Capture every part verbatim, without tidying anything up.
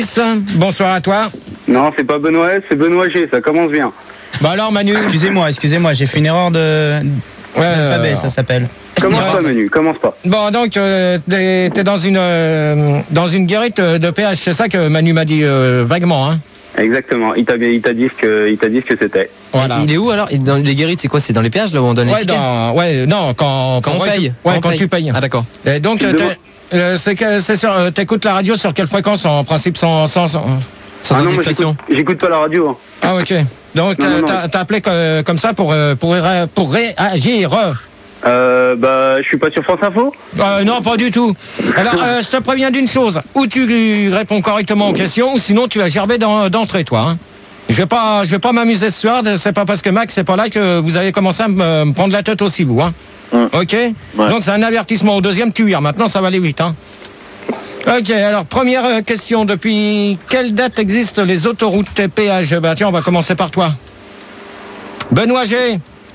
Bonsoir à toi. Non, c'est pas Benoît S, c'est Benoît G, ça commence bien. Bah alors Manu. Excusez-moi, excusez-moi, j'ai fait une erreur de Ouais, d'alphabet, euh, ça s'appelle. Commence pas Manu, commence pas. Bon donc euh, t'es, t'es dans une euh, dans une guérite de péage, c'est ça que Manu m'a dit euh, vaguement, hein. Exactement, il t'a, il t'a dit ce que, il t'a dit ce que c'était. Voilà. Il est où alors? Dans les guérites, c'est quoi? C'est dans les péages là où on donne les Ouais, tickets? dans, ouais, non, quand, Quand on ouais, paye. Ouais, Quand on quand paye. tu payes. Ah d'accord. Et donc, Tu euh, demandes- t'es- euh, c'est que c'est sur, euh, t'écoutes la radio sur quelle fréquence en principe sans, sans, sans- Sans Ah non, moi indiscrétion. j'écoute, j'écoute pas la radio. Hein. Ah ok. Donc Non, euh, non, t'as, non. t'as appelé que- comme ça pour euh, pour, ré- pour réagir. Euh, bah, je suis pas sur France Info. Euh, non, pas du tout. Alors, euh, je te préviens d'une chose. Ou tu réponds correctement aux questions, ou sinon tu vas gerber dans- d'entrée, toi. Hein. Je vais pas, je vais pas m'amuser ce soir. C'est pas parce que Max c'est pas là que vous allez commencer à me, me prendre la tête aussi, vous. Hein. Hum. Ok. Ouais. Donc c'est un avertissement. Au deuxième, tu vires. Maintenant, ça va aller vite. Hein. Ok. Alors première euh, question. Depuis quelle date existent les autoroutes et péages? Bah tiens, on va commencer par toi. Benoît G.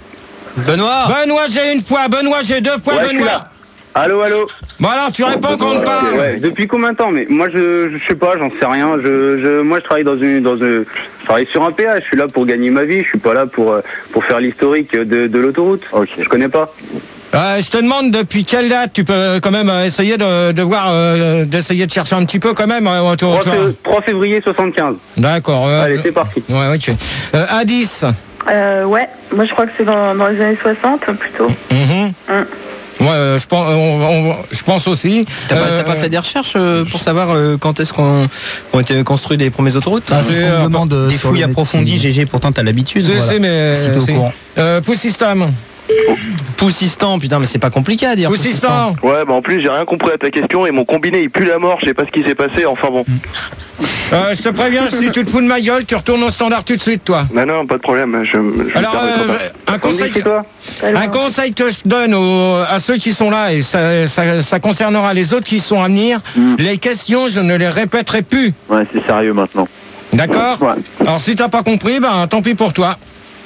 Benoît. Benoît G une fois. Benoît G deux fois. Ouais, je suis Benoît. là. Allô, allô. Bon alors, tu réponds quand on te parle. Ouais, depuis combien de temps? Mais moi, je, je sais pas, j'en sais rien. Je, je, moi, je travaille dans une, dans une, je travaille sur un péage. Je suis là pour gagner ma vie. Je suis pas là pour, euh, pour faire l'historique de, de l'autoroute. Ok. Je connais pas. Euh, je te demande depuis quelle date tu peux quand même euh, essayer de, de voir, euh, d'essayer de chercher un petit peu quand même. Euh, tu- trois, tu vois. fév- trois février soixante-quinze. D'accord. euh, Allez, c'est parti. Ouais, ok. Euh, Indice. Euh, ouais, moi je crois que c'est dans, dans les années soixante plutôt. Mhm. Hum. Ouais, euh, je pense, on- on- je pense aussi. T'as pas, Euh, t'as pas fait des recherches euh, pour savoir euh, quand est-ce qu'on ont été construits les premières autoroutes? Ah, C'est ce c'est, qu'on euh, me demande euh, des sur fouilles le net, approfondies, si- G G, pourtant t'as l'habitude. C'est, voilà. c'est, mais, Si t'es au c'est- courant. Euh, Poussistam. Poussistan, putain, mais c'est pas compliqué à dire. Poussistan. Ouais, bah en plus j'ai rien compris à ta question et mon combiné il pue la mort, je sais pas ce qui s'est passé, enfin bon. Euh, je te préviens, si tu te fous de ma gueule, tu retournes au standard tout de suite, toi. Bah non, pas de problème, je, je me Alors, permettrai euh, pas. un conseil. C'est toi? Un conseil que je donne aux- à ceux qui sont là, et ça, ça, ça concernera les autres qui sont à venir, Mm. les questions, je ne les répéterai plus. Ouais, c'est sérieux maintenant. D'accord? Ouais. Alors si t'as pas compris, ben tant pis pour toi.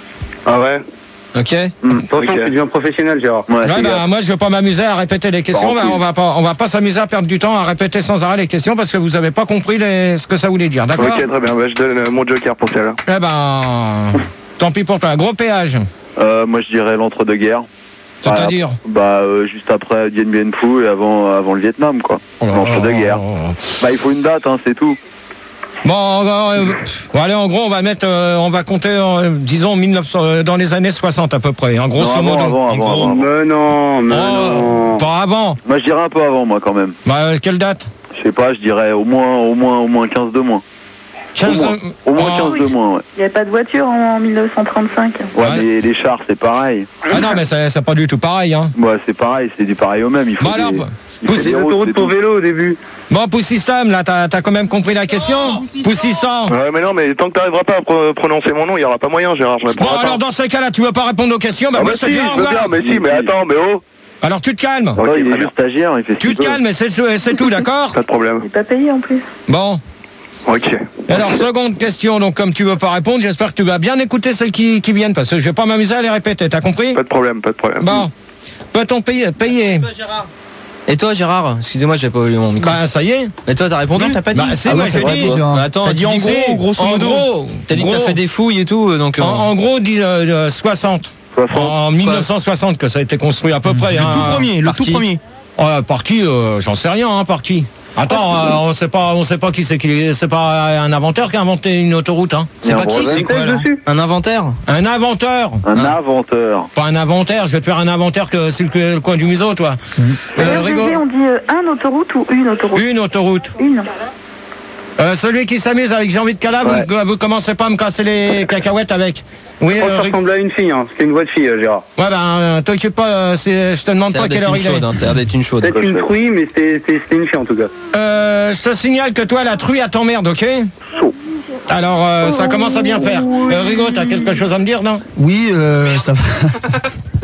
Ah ouais. Ok. Hmm, Attention, ok. tu deviens professionnel, Gérard. Ouais, Ouais, fais ben, gaffe. moi je vais pas m'amuser à répéter les questions, Bon, ben, oui. on va pas on va pas s'amuser à perdre du temps à répéter sans arrêt les questions parce que vous avez pas compris les, ce que ça voulait dire, d'accord? Ok, très bien, bah, je donne euh, mon joker pour celle-là. Eh ben tant pis pour toi. Gros péage, Euh, moi je dirais l'entre-deux-guerres. c'est-à-dire? Bah euh, juste après Dien Bien Phu et avant, avant le Vietnam quoi. L'entre-deux-guerres. Bah il faut une date, hein, c'est tout. Bon, euh, bon, allez, en gros, on va mettre, euh, on va compter, euh, disons, mille neuf cents, euh, dans les années soixante à peu près, en grosso Non, avant, modo. avant, En avant, gros. avant. Mais non, mais Oh, non. pas avant. Moi je dirais un peu avant moi quand même. Bah, euh, quelle date? Je sais pas, je dirais au moins au moins au moins quinze de moins. quinze Au moins, au moins Oh. quinze de moins, ouais. Il n'y avait pas de voiture en mille neuf cent trente-cinq. Ouais, Ouais. mais les chars c'est pareil. Ah non, mais c'est, c'est pas du tout pareil, hein. Ouais, c'est pareil, c'est du pareil au même. Il faut Bon, alors, des, il faut poussez des C'est routes, l'autoroute c'est pour tout. vélo au début. Bon, Poussistam, là, t'as, t'as quand même compris la question? Poussistam. Ouais, mais non, mais tant que t'arriveras pas à pro- prononcer mon nom, il y aura pas moyen, Gérard. Je Bon, répondrai pas. alors, dans ce cas-là, tu veux pas répondre aux questions? Bah, Ah moi, bah je te si, dis au je veux revoir. bien, mais si, mais attends, mais oh. Alors, tu te calmes. Ok, il est juste stagiaire, il fait ce Tu qu'il te veut. calmes, et c'est, c'est tout, d'accord? Pas de problème. Il n'est pas payé en plus. Bon. Ok. Alors, seconde question, donc comme tu veux pas répondre, j'espère que tu vas bien écouter celles qui, qui viennent, parce que je vais pas m'amuser à les répéter, t'as compris? Pas de problème, pas de problème. Bon. Peut-on payer, payer? Et toi, Gérard? Excusez-moi, j'ai pas eu mon micro. Bah, ça y est. Et toi, t'as répondu? Non, t'as pas dit. Bah, c'est Ah moi, ouais, j'ai c'est vrai, dit. déjà. Bah, attends, T'as tu dit en disais, gros, grosso en modo. gros. T'as dit que t'as Gros. fait des fouilles et tout, donc. euh, En, en gros, dis, euh, euh, soixante. soixante. En mille neuf cent soixante que ça a été construit à peu près. Le hein. tout premier, le par tout qui premier. Ouais, par qui euh, J'en sais rien, hein, par qui. Attends, euh, on sait pas, on sait pas qui c'est qui. C'est pas un inventeur qui a inventé une autoroute, hein. C'est Il y a pas un qui? brevet. C'est quoi, Teste là? dessus. Un inventaire? Un inventeur. Un Hein inventeur. Pas un inventaire. Je vais te faire un inventaire que sur le, le coin du museau, toi. Euh, D'ailleurs, Rigo- G G, on dit euh, un autoroute ou une autoroute? Une autoroute. Une. Euh, celui qui s'amuse avec Jean-Vite Cala, Ouais. vous, vous commencez pas à me casser les cacahuètes avec. Oui, Oh, euh, ça Rigo- ressemble à une fille, hein. C'est une voix de fille, euh, Gérard. Ouais, ben, euh, t'occupe pas, euh, c'est- je te demande Ça a pas l'air quelle d'être heure une il est. chaude, hein, ça a l'air d'être une chaude. Peut-être une truie, mais c'était c'était- c'était une fille en tout cas. Euh, je te signale que toi, la truie, elle t'emmerde, ok? Alors, euh, ça commence à bien faire. Euh, Rigo, t'as quelque chose à me dire, non? Oui, euh, ça va.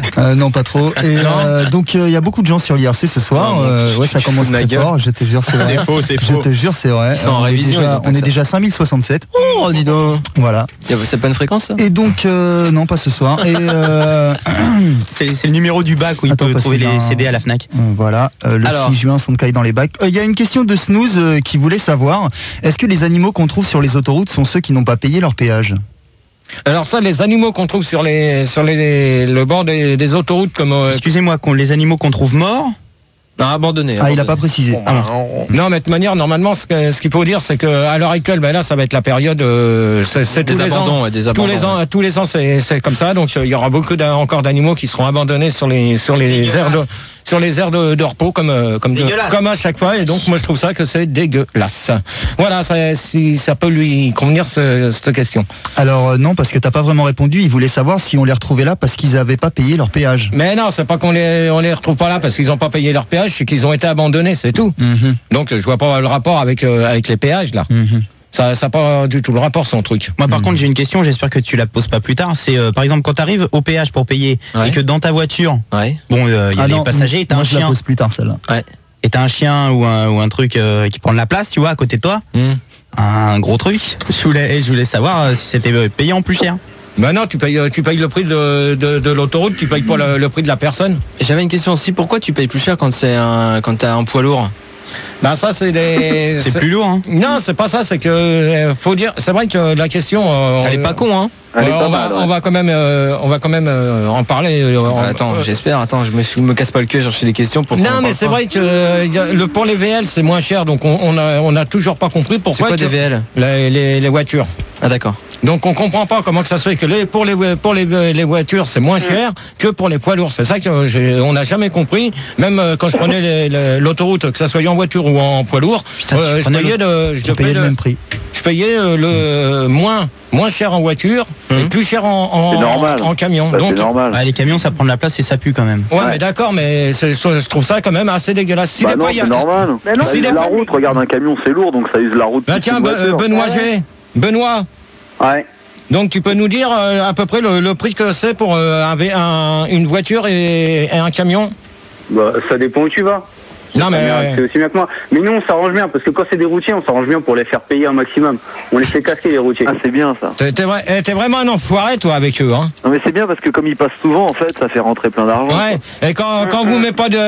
Euh, non, pas trop. Et euh, donc, il euh, y a beaucoup de gens sur l'I R C ce soir. Non, euh, ouais, ça commence très fort. Je te jure, c'est vrai. C'est faux, c'est faux. Je te jure, c'est vrai. Ils sont en on révision, Est déjà, ils ont pas on est ça. déjà cinq mille soixante-sept. Oh, dis donc. Voilà. C'est pas une fréquence, ça? Et donc, euh, non, pas ce soir. Et euh, C'est c'est le numéro du bac où il Attends, peut parce trouver qu'il y a les un- C D à la Fnac. euh, voilà. Euh, le Alors. six juin, sont de cailles dans les bacs. Il y a une question de Snooze euh, qui voulait savoir est-ce que les animaux qu'on trouve sur les autoroutes sont ceux qui n'ont pas payé leur péage? Alors ça, les animaux qu'on trouve sur les sur les le bord des, des autoroutes comme euh, Excusez-moi, qu'on les animaux qu'on trouve morts. Non, abandonné. Ah, il a abandonné. pas précisé. Bon, bah, on- Non, mais de toute manière, normalement, ce que- ce qu'il faut dire, c'est que à l'heure actuelle, ben là, ça va être la période. euh, c'est c'est Des tous les abandons, ans. ouais, des Tous abandons, les ans, ouais. tous les ans, c'est c'est comme ça. Donc, euh, il y aura beaucoup d'un- encore d'animaux qui seront abandonnés sur les sur les aires de sur les aires de, de repos comme euh, comme de- Dégueulasse. comme à chaque fois. Et donc, moi, je trouve ça que c'est dégueulasse. Voilà, ça, si ça peut lui convenir ce- cette question. Alors, euh, non, parce que t'as pas vraiment répondu. Il voulait savoir si on les retrouvait là parce qu'ils avaient pas payé leur péage. Mais non, c'est pas qu'on les on les retrouve pas là parce qu'ils n'ont pas payé leur péage, c'est qu'ils ont été abandonnés, c'est tout. Mhm, Donc, je vois pas le rapport avec euh, avec les péages là. mhm. Ça, ça n'a pas du tout le rapport, son truc. Moi, par contre, j'ai une question. J'espère que tu la poses pas plus tard. C'est euh, par exemple quand tu arrives au péage pour payer Ouais. et que dans ta voiture, Ouais. bon, euh, il y a Ah les non, passagers, et t'as moi, un je la chien, pose plus tard celle-là. et t'as un chien ou un ou un truc euh, qui prend de la place, tu vois, à côté de toi, Hmm. un gros truc. Je voulais, je voulais savoir euh, si c'était euh, payant plus cher. Ben non, tu payes, euh, tu payes le prix de, de, de l'autoroute, tu payes pas le, le prix de la personne. Et J'avais une question aussi. Pourquoi tu payes plus cher quand c'est un quand t'as un poids lourd? Ben ça, c'est des. C'est plus lourd, hein. Non, c'est pas ça, c'est que euh, faut dire. C'est vrai que la question. euh, Elle est on- pas con, hein? Elle est Ouais, pas on, va, mal, ouais. on va quand même, euh, on va quand même euh, en parler. euh, en- Attends, euh, j'espère. Attends, je me, suis- me casse pas le cul à chercher des questions pour. qu'on en non, mais parle c'est pas. vrai que euh, y a- le pour les V L c'est moins cher, donc on, on a, on a toujours pas compris C'est pourquoi. quoi des que- V L? les, les, les voitures. Ah d'accord. Donc on comprend pas comment que ça se fait que les, pour les pour les, les voitures c'est moins cher que pour les poids lourds. C'est ça que j'ai, on n'a jamais compris. Même euh, quand je prenais les- les- l'autoroute, que ça soit en voiture ou en poids lourd, Putain, tu euh, je prenais payais de, je Tu payais payais le le- même prix. je payais euh, le moins moins cher en voiture et Mhm. plus cher en en, C'est normal. en camion. Bah, Donc c'est normal. Ah, les camions, ça prend de la place et ça pue quand même. ouais, Ouais. mais d'accord, mais c'est- je, je trouve ça quand même assez dégueulasse. Si Bah des non, fois il y a c'est normal. Bah non, ça si use des la fois- route. Regarde, un camion, c'est lourd, donc ça use la route. bah plus tiens, qu'une Be- euh, voiture. Benoît Ah ouais. G. Benoît. Ouais. Donc tu peux nous dire euh, à peu près le, le prix que c'est pour euh, un, V- un- une voiture et, et un camion? Bah, ça dépend où tu vas. Non mais C'est aussi bien que moi. Mais nous, on s'arrange bien, parce que quand c'est des routiers, on s'arrange bien pour les faire payer un maximum. On les fait casquer, les routiers. Ah, c'est bien ça. t'es, t'es vrai- eh, t'es vraiment un enfoiré toi avec eux, hein? Non, mais c'est bien parce que comme ils passent souvent, en fait, ça fait rentrer plein d'argent. Ouais. Et quand, quand vous met pas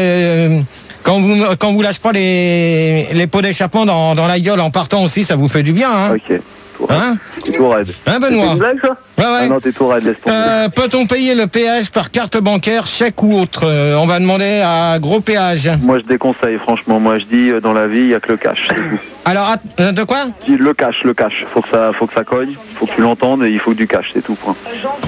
de quand vous quand vous lâchez pas les les pots d'échappement dans, dans la gueule en partant aussi, ça vous fait du bien, hein? Ok. Tout raide. Hein? T'es tout raide. Hein, C'est Benoît? une blague, ça? Ouais, Ah ouais. non, t'es tout raide, laisse tomber. Euh, peut-on payer le péage par carte bancaire, chèque ou autre? Euh, On va demander à gros péage. Moi, je déconseille, franchement. Moi, je dis, euh, dans la vie, il n'y a que le cash. c'est tout. Alors, att- euh, de quoi? Je dis le cash, le cash. Faut que ça, faut que ça cogne. Faut que tu l'entendes et il faut du cash, c'est tout, point.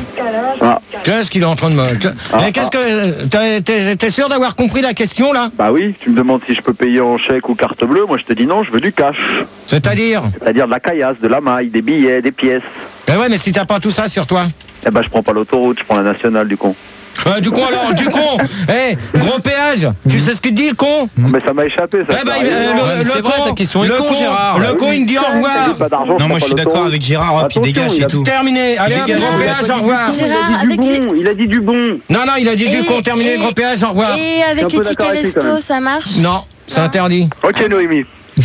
Qu'est-ce qu'il est en train de me... que- Ah, Mais qu'est-ce que... T'es, t'es- t'es sûr d'avoir compris la question, là? Bah oui, tu me demandes si je peux payer en chèque ou carte bleue. Moi, je te dis non, je veux du cash. C'est-à-dire? C'est-à-dire de la caillasse, de la maille, des billets, des pièces. Eh ouais, mais si t'as pas tout ça sur toi. Eh ben, je prends pas l'autoroute, je prends la nationale, du con. Euh, du con alors, du con. Eh, gros péage. Tu sais ce qu'il dit, le con? Mais ça m'a échappé, ça. Eh ben, ça il- arrive. euh, Ouais, mais le, c'est le vrai, con, ta question est le con, con, Gérard. le Bah con, oui. il me dit au J'ai revoir. pas d'argent, Non, moi, je prends pas suis d'accord l'autoroute. avec Gérard. Hop, il Attention, dégage, il c'est a tout. Terminé. Allez, hop, Dégage. gros péage, au revoir. Il a Gérard, dit avec du les... bon, il a dit du bon. Non, non, il a dit du Et- con. Terminé, et- gros péage, au revoir. Et Je avec suis un les peu d'accord tickets avec lui, quand resto, même. ça marche? Non, c'est interdit. Ok, Noémie.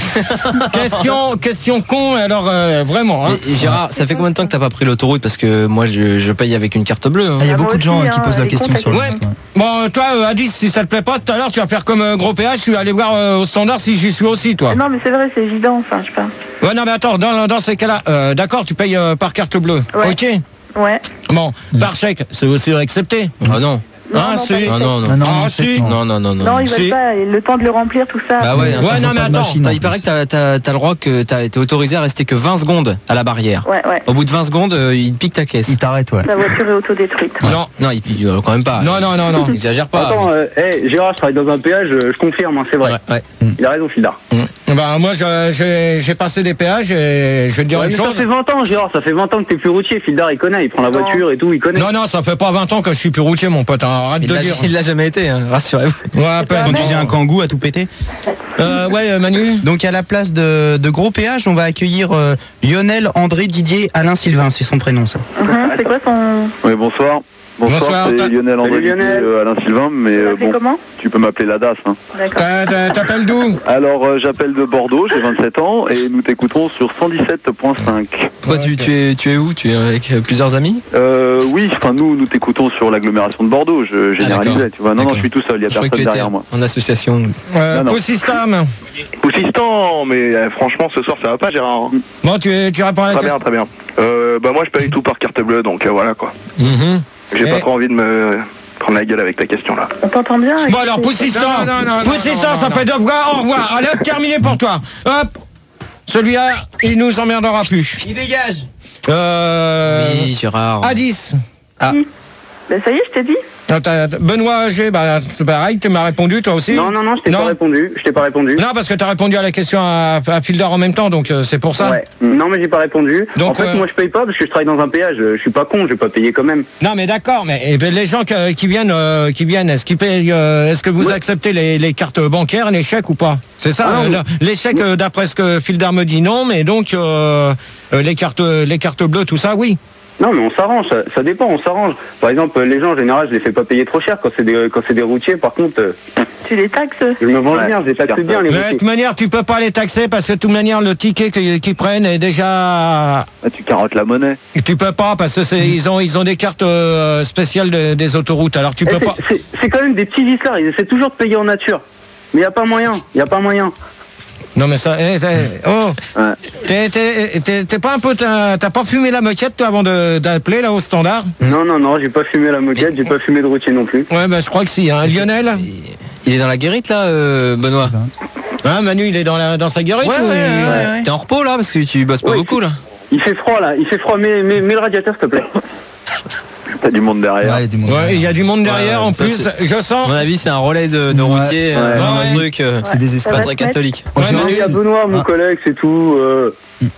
question, question con, alors euh, vraiment. Hein. Et- et Gérard, ça fait combien de temps que t'as pas pris l'autoroute? Parce que moi, je, je paye avec une carte bleue. hein. Ah, il y a Ah, moi beaucoup de gens aussi, euh, qui hein, posent la les question contacts. sur le Ouais. site, ouais. Bon, toi, euh, Adis, si ça te plaît pas, tout à l'heure, tu vas faire comme euh, gros péage, tu vas aller voir euh, au standard si j'y suis aussi, toi. Non, mais c'est vrai, c'est évident, enfin, je sais pas. Ouais, non, mais attends, dans, dans ces cas-là, euh, d'accord, tu payes euh, par carte bleue. Ouais. Ok. Ouais. Bon, par chèque, c'est aussi accepté. Ah non. Non, Ah, non, si. pas les Ah non, Ah non. non, Ah, c'est- si. non. Non, non, non, non. Non, ils veulent Si. pas, et le temps de le remplir, tout ça. Bah ouais, Attends, Ouais, ils non, ont mais pas de attends, machine, T'as- en il paraît plus. que t'as, t'as, t'as le droit que t'as, t'es autorisé à rester que vingt secondes à la barrière. Ouais, ouais. Au bout de vingt secondes, euh, il te pique ta caisse. Il t'arrête, ouais. La voiture est autodétruite. Non, Non, il pique euh, quand même pas. non, non, non, non. Exagère pas. Attends, euh, hey, Gérard, je travaille dans un péage, euh, je confirme, hein, c'est vrai. Ouais, ouais. Il a raison, Fildar. Bah, moi, je- j'ai j'ai passé des péages et je vais te dire Ouais, une mais ça chose. fait vingt ans, Gérard, ça fait vingt ans que t'es plus routier. Fildar, il connaît, il prend la Non. voiture et tout, il connaît. Non, non, ça fait pas vingt ans que je suis plus routier, mon pote. Hein. Arrête Il de l'a, dire. il l'a jamais été, hein, rassurez-vous. Ouais, à peine. Conduisez un kangou à tout péter. Euh, ouais, euh, Manu. Donc à la place de, de gros péage, on va accueillir euh, Lionel, André, Didier, Alain, Sylvain, c'est son prénom ça. Mhm, c'est quoi son... Oui, bonsoir. Bonsoir, Bonsoir, c'est t'as- Lionel André Salut, Lionel. euh, Alain Sylvain, mais Ça euh, fait bon, comment? tu peux m'appeler la D A S. Hein. D'accord. T'as- t'as- T'appelles d'où? Alors, euh, j'appelle de Bordeaux, j'ai vingt-sept ans, et nous t'écoutons sur cent dix-sept point cinq. Pourquoi tu, tu, es, tu es où? Tu es avec euh, plusieurs amis? Euh, oui, enfin nous, nous t'écoutons sur l'agglomération de Bordeaux, je généralisais, d'accord. tu vois. Non, non, Ok. je suis tout seul, il y a Je croyais que personne tu étais derrière moi. en association. Euh, Non, non. Poussystem. Poussistan, mais euh, franchement ce soir ça va pas Gérard. hein. Bon, tu, tu réponds à la Très bien, question. très bien. Euh, bah moi je paye tout par carte bleue donc euh, voilà quoi. Mhm. J'ai Et- pas trop envie de me prendre la gueule avec ta question là. On t'entend bien? Bon alors, Poussystem. Non, non, non, non, Poussystem, non, ça non, peut devoir. Au revoir. Allez, hop, terminé pour toi. Hop. Celui-là, il nous emmerdera plus. Il dégage. Euh. Oui, Gérard. À dix. Ah. Ben ça y est, je t'ai dit. Non, t'as- Benoît G, bah, c'est pareil, tu m'as répondu toi aussi? Non, non, non, je t'ai Non. pas répondu. Je t'ai pas répondu. Non, parce que tu as répondu à la question à, à Filder en même temps, donc euh, c'est pour ça. Ouais. Non, mais j'ai pas répondu. Donc, en fait, euh, moi, je paye pas parce que je travaille dans un péage. Je suis pas con, je vais pas payer quand même. Non, mais d'accord, mais eh ben, les gens que- qui viennent, euh, qui viennent, est-ce qu'ils payent, euh, est-ce que vous Ouais. acceptez les, les cartes bancaires, les chèques ou pas? C'est ça. Ah, euh, non, le- les chèques, euh, d'après ce que Filder me dit, non, mais donc euh, euh, les cartes, les cartes bleues, tout ça, oui. Non, mais on s'arrange, ça, ça dépend, on s'arrange. Par exemple, les gens, en général, je les fais pas payer trop cher quand c'est des, quand c'est des routiers. Par contre, euh, Tu les taxes? je me venge Ouais, bien, je les taxe c'est bien, les Mais de routiers. toute manière, tu peux pas les taxer parce que de toute manière, le ticket qu'ils qu'ils prennent est déjà. Ah, tu carottes la monnaie. Tu peux pas parce que c'est, ils ont, ils ont des cartes euh, spéciales de- des autoroutes. Alors tu Eh, peux c'est- pas. c'est- C'est quand même des petits vices-là, ils essaient toujours de payer en nature. Mais il y a pas moyen, il y a pas moyen. Non mais ça, eh, ça- oh, Ouais. t'es, t'es, t'es- t'es pas un peu, t'as, t'as pas fumé la moquette toi avant de, d'appeler là au standard? Non, non, non, j'ai pas fumé la moquette, j'ai pas fumé de routier non plus. Ouais, bah je crois que si. Hein. Lionel, Il est dans la guérite là, euh, Benoît. hein, Manu, il est dans la, dans sa guérite. Ouais, ou ouais, il- ouais, ouais. T'es en repos là parce que tu bosses pas Ouais, beaucoup là. Il fait froid là, il fait froid, mets, mets, mets le radiateur s'il te plaît. T'as du monde derrière. Ouais, il y a du monde. Ouais, il y a du monde derrière Ouais, en ça, plus. Je À sens. mon avis, c'est un relais de, de Ouais. routier, euh, Ouais. un Ouais. truc euh, C'est des Ça escrocs. va très te mettre- catholique. En Ouais, général, Il y a Benoît, mon Ah. collègue, c'est tout. Euh...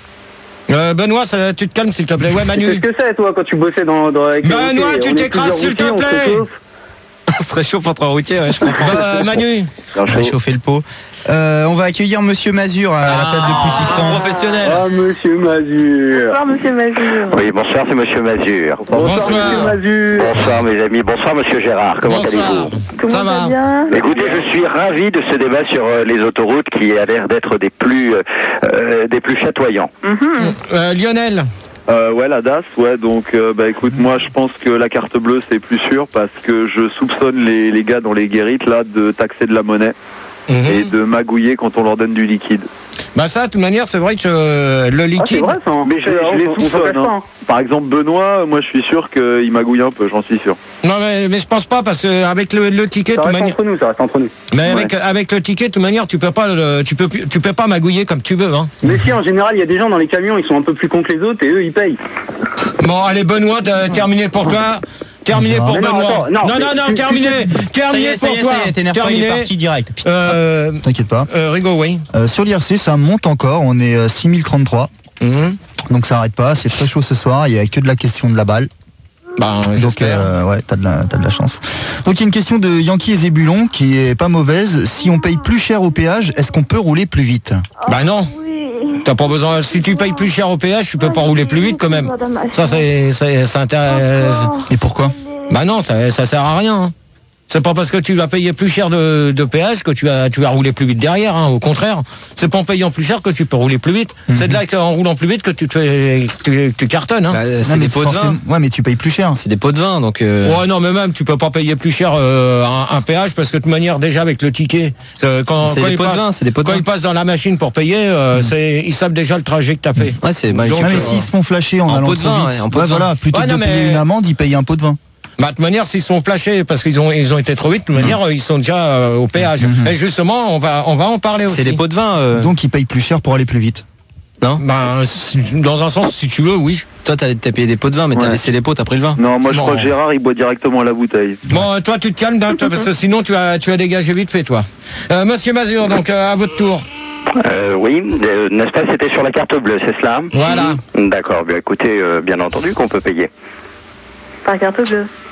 Euh, Benoît, ça- tu te calmes s'il te plaît. Ouais, Tu sais Manu. ce que c'est toi quand tu bossais dans, dans avec les Benoît, routiers, tu on est t'écrases, plusieurs s'il te routiers, on se plaît. chauffe. Ça serait chaud entre routiers, ouais, je comprends. Bah, Manu. Alors, On va chauffer le pot. Euh, on va accueillir Monsieur Mazur à la place de Un Poussistan. professionnel. Ah, monsieur Mazur. Bonsoir, monsieur Mazur. Oui, bonsoir, c'est monsieur Mazur. Bonsoir, Bonsoir. monsieur Mazur. Bonsoir mes amis, bonsoir monsieur Gérard, comment Bonsoir. allez-vous? Tout le Ça monde va. va bien? Écoutez, je suis ravi de ce débat sur euh, les autoroutes qui a l'air d'être des plus euh, euh, des plus chatoyants. Mhm. Euh, Lionel. Euh, ouais, la D A S, ouais, donc euh, bah écoute, moi je pense que la carte bleue c'est plus sûr parce que je soupçonne les, les gars dans les guérites là de taxer de la monnaie Mhm. et de magouiller quand on leur donne du liquide. Bah ça, de toute manière, c'est vrai que euh, le Ah, c'est liquide. vrai ça. hein. Mais je, C'est- je les on- on s'en soupçonne. cache pas, Hein. hein. Par exemple, Benoît, moi je suis sûr qu'il magouille un peu, j'en suis sûr. Non mais, mais je pense pas parce que avec le, le ticket, de Ça toute reste manière. entre nous, ça reste entre nous. Mais avec, avec le ticket, de toute manière, tu peux pas, le- tu peux, tu peux pas magouiller comme tu veux. Hein. Mais si, en général, il y a des gens dans les camions, ils sont un peu plus cons que les autres et eux, ils payent. Bon, allez, Benoît, t'as terminé pour toi. Terminé pour Mais non, Benoît. attends, non, non, non, mais non, tu- terminé. Ça y Terminé est, ça pour y est, toi. ça y est, t'énerve pas, il est Terminé. parti direct. Euh, T'inquiète pas. euh, Rigaud, oui. Euh, sur l'I R C, ça monte encore. On est euh, six mille trente-trois. Mhm. Donc ça arrête pas. C'est très chaud ce soir. Il y a que de la question de la balle. Bah, Donc j'espère. euh, ouais, t'as de la t'as de la chance. Donc il y a une question de Yankee et Zébulon qui est pas mauvaise. Si on paye plus cher au péage, est-ce qu'on peut rouler plus vite? Bah non. T'as pas besoin. Si tu payes plus cher au péage, tu peux pas rouler plus vite quand même. Ça, c'est, c'est, ça intéresse. Et pourquoi? Bah non, ça, ça sert à rien. Hein. C'est pas parce que tu vas payer plus cher de, de péage que tu vas, tu vas rouler plus vite derrière. Hein. Au contraire, c'est pas en payant plus cher que tu peux rouler plus vite. Mhm. C'est de là qu'en roulant plus vite que tu, te fais- tu, tu cartonnes. Hein. Bah, c'est Non, mais des pots de vin. forcément- Ouais, mais tu payes plus cher. C'est des pots de vin, donc. euh, Ouais, non, mais même, tu peux pas payer plus cher euh, un, un péage parce que de toute manière, déjà avec le ticket, euh, quand, C'est quand des il pots de passe, vin, c'est des pots de quand vin. il passe dans la machine pour payer, euh, c'est, ils savent déjà le trajet que t'as fait. Ouais, c'est. Bah, Donc, Ouais, mais euh, s'ils se font flasher en, en allant pot de trop vin, vite, ouais, en pot de vin. voilà, plutôt Ouais, que non, de payer mais- une amende, ils payent un pot de vin. Bah, de toute manière, s'ils se font flasher parce qu'ils ont, ils ont été trop vite, de toute manière, euh, ils sont déjà euh, au péage. Mhm. Et justement, on va, on va en parler aussi. c'est des pots de vin. euh, Donc ils payent plus cher pour aller plus vite. Non. Ben, si- dans un sens, si tu veux, oui. Toi, t'as t'as payé des pots de vin, mais t'as Ouais. laissé les pots, t'as pris le vin. Non, moi je Non. crois que Gérard il boit directement la bouteille. Bon, toi, tu te calmes, hein, toi, parce que sinon, tu as, tu as dégagé vite fait, toi. Euh, Monsieur Mazur, donc, euh, à votre tour. Euh, oui, euh, n'est-ce pas, c'était sur la carte bleue, c'est cela? Voilà. D'accord, bien écoutez, euh, bien entendu qu'on peut payer. Par carte bleue.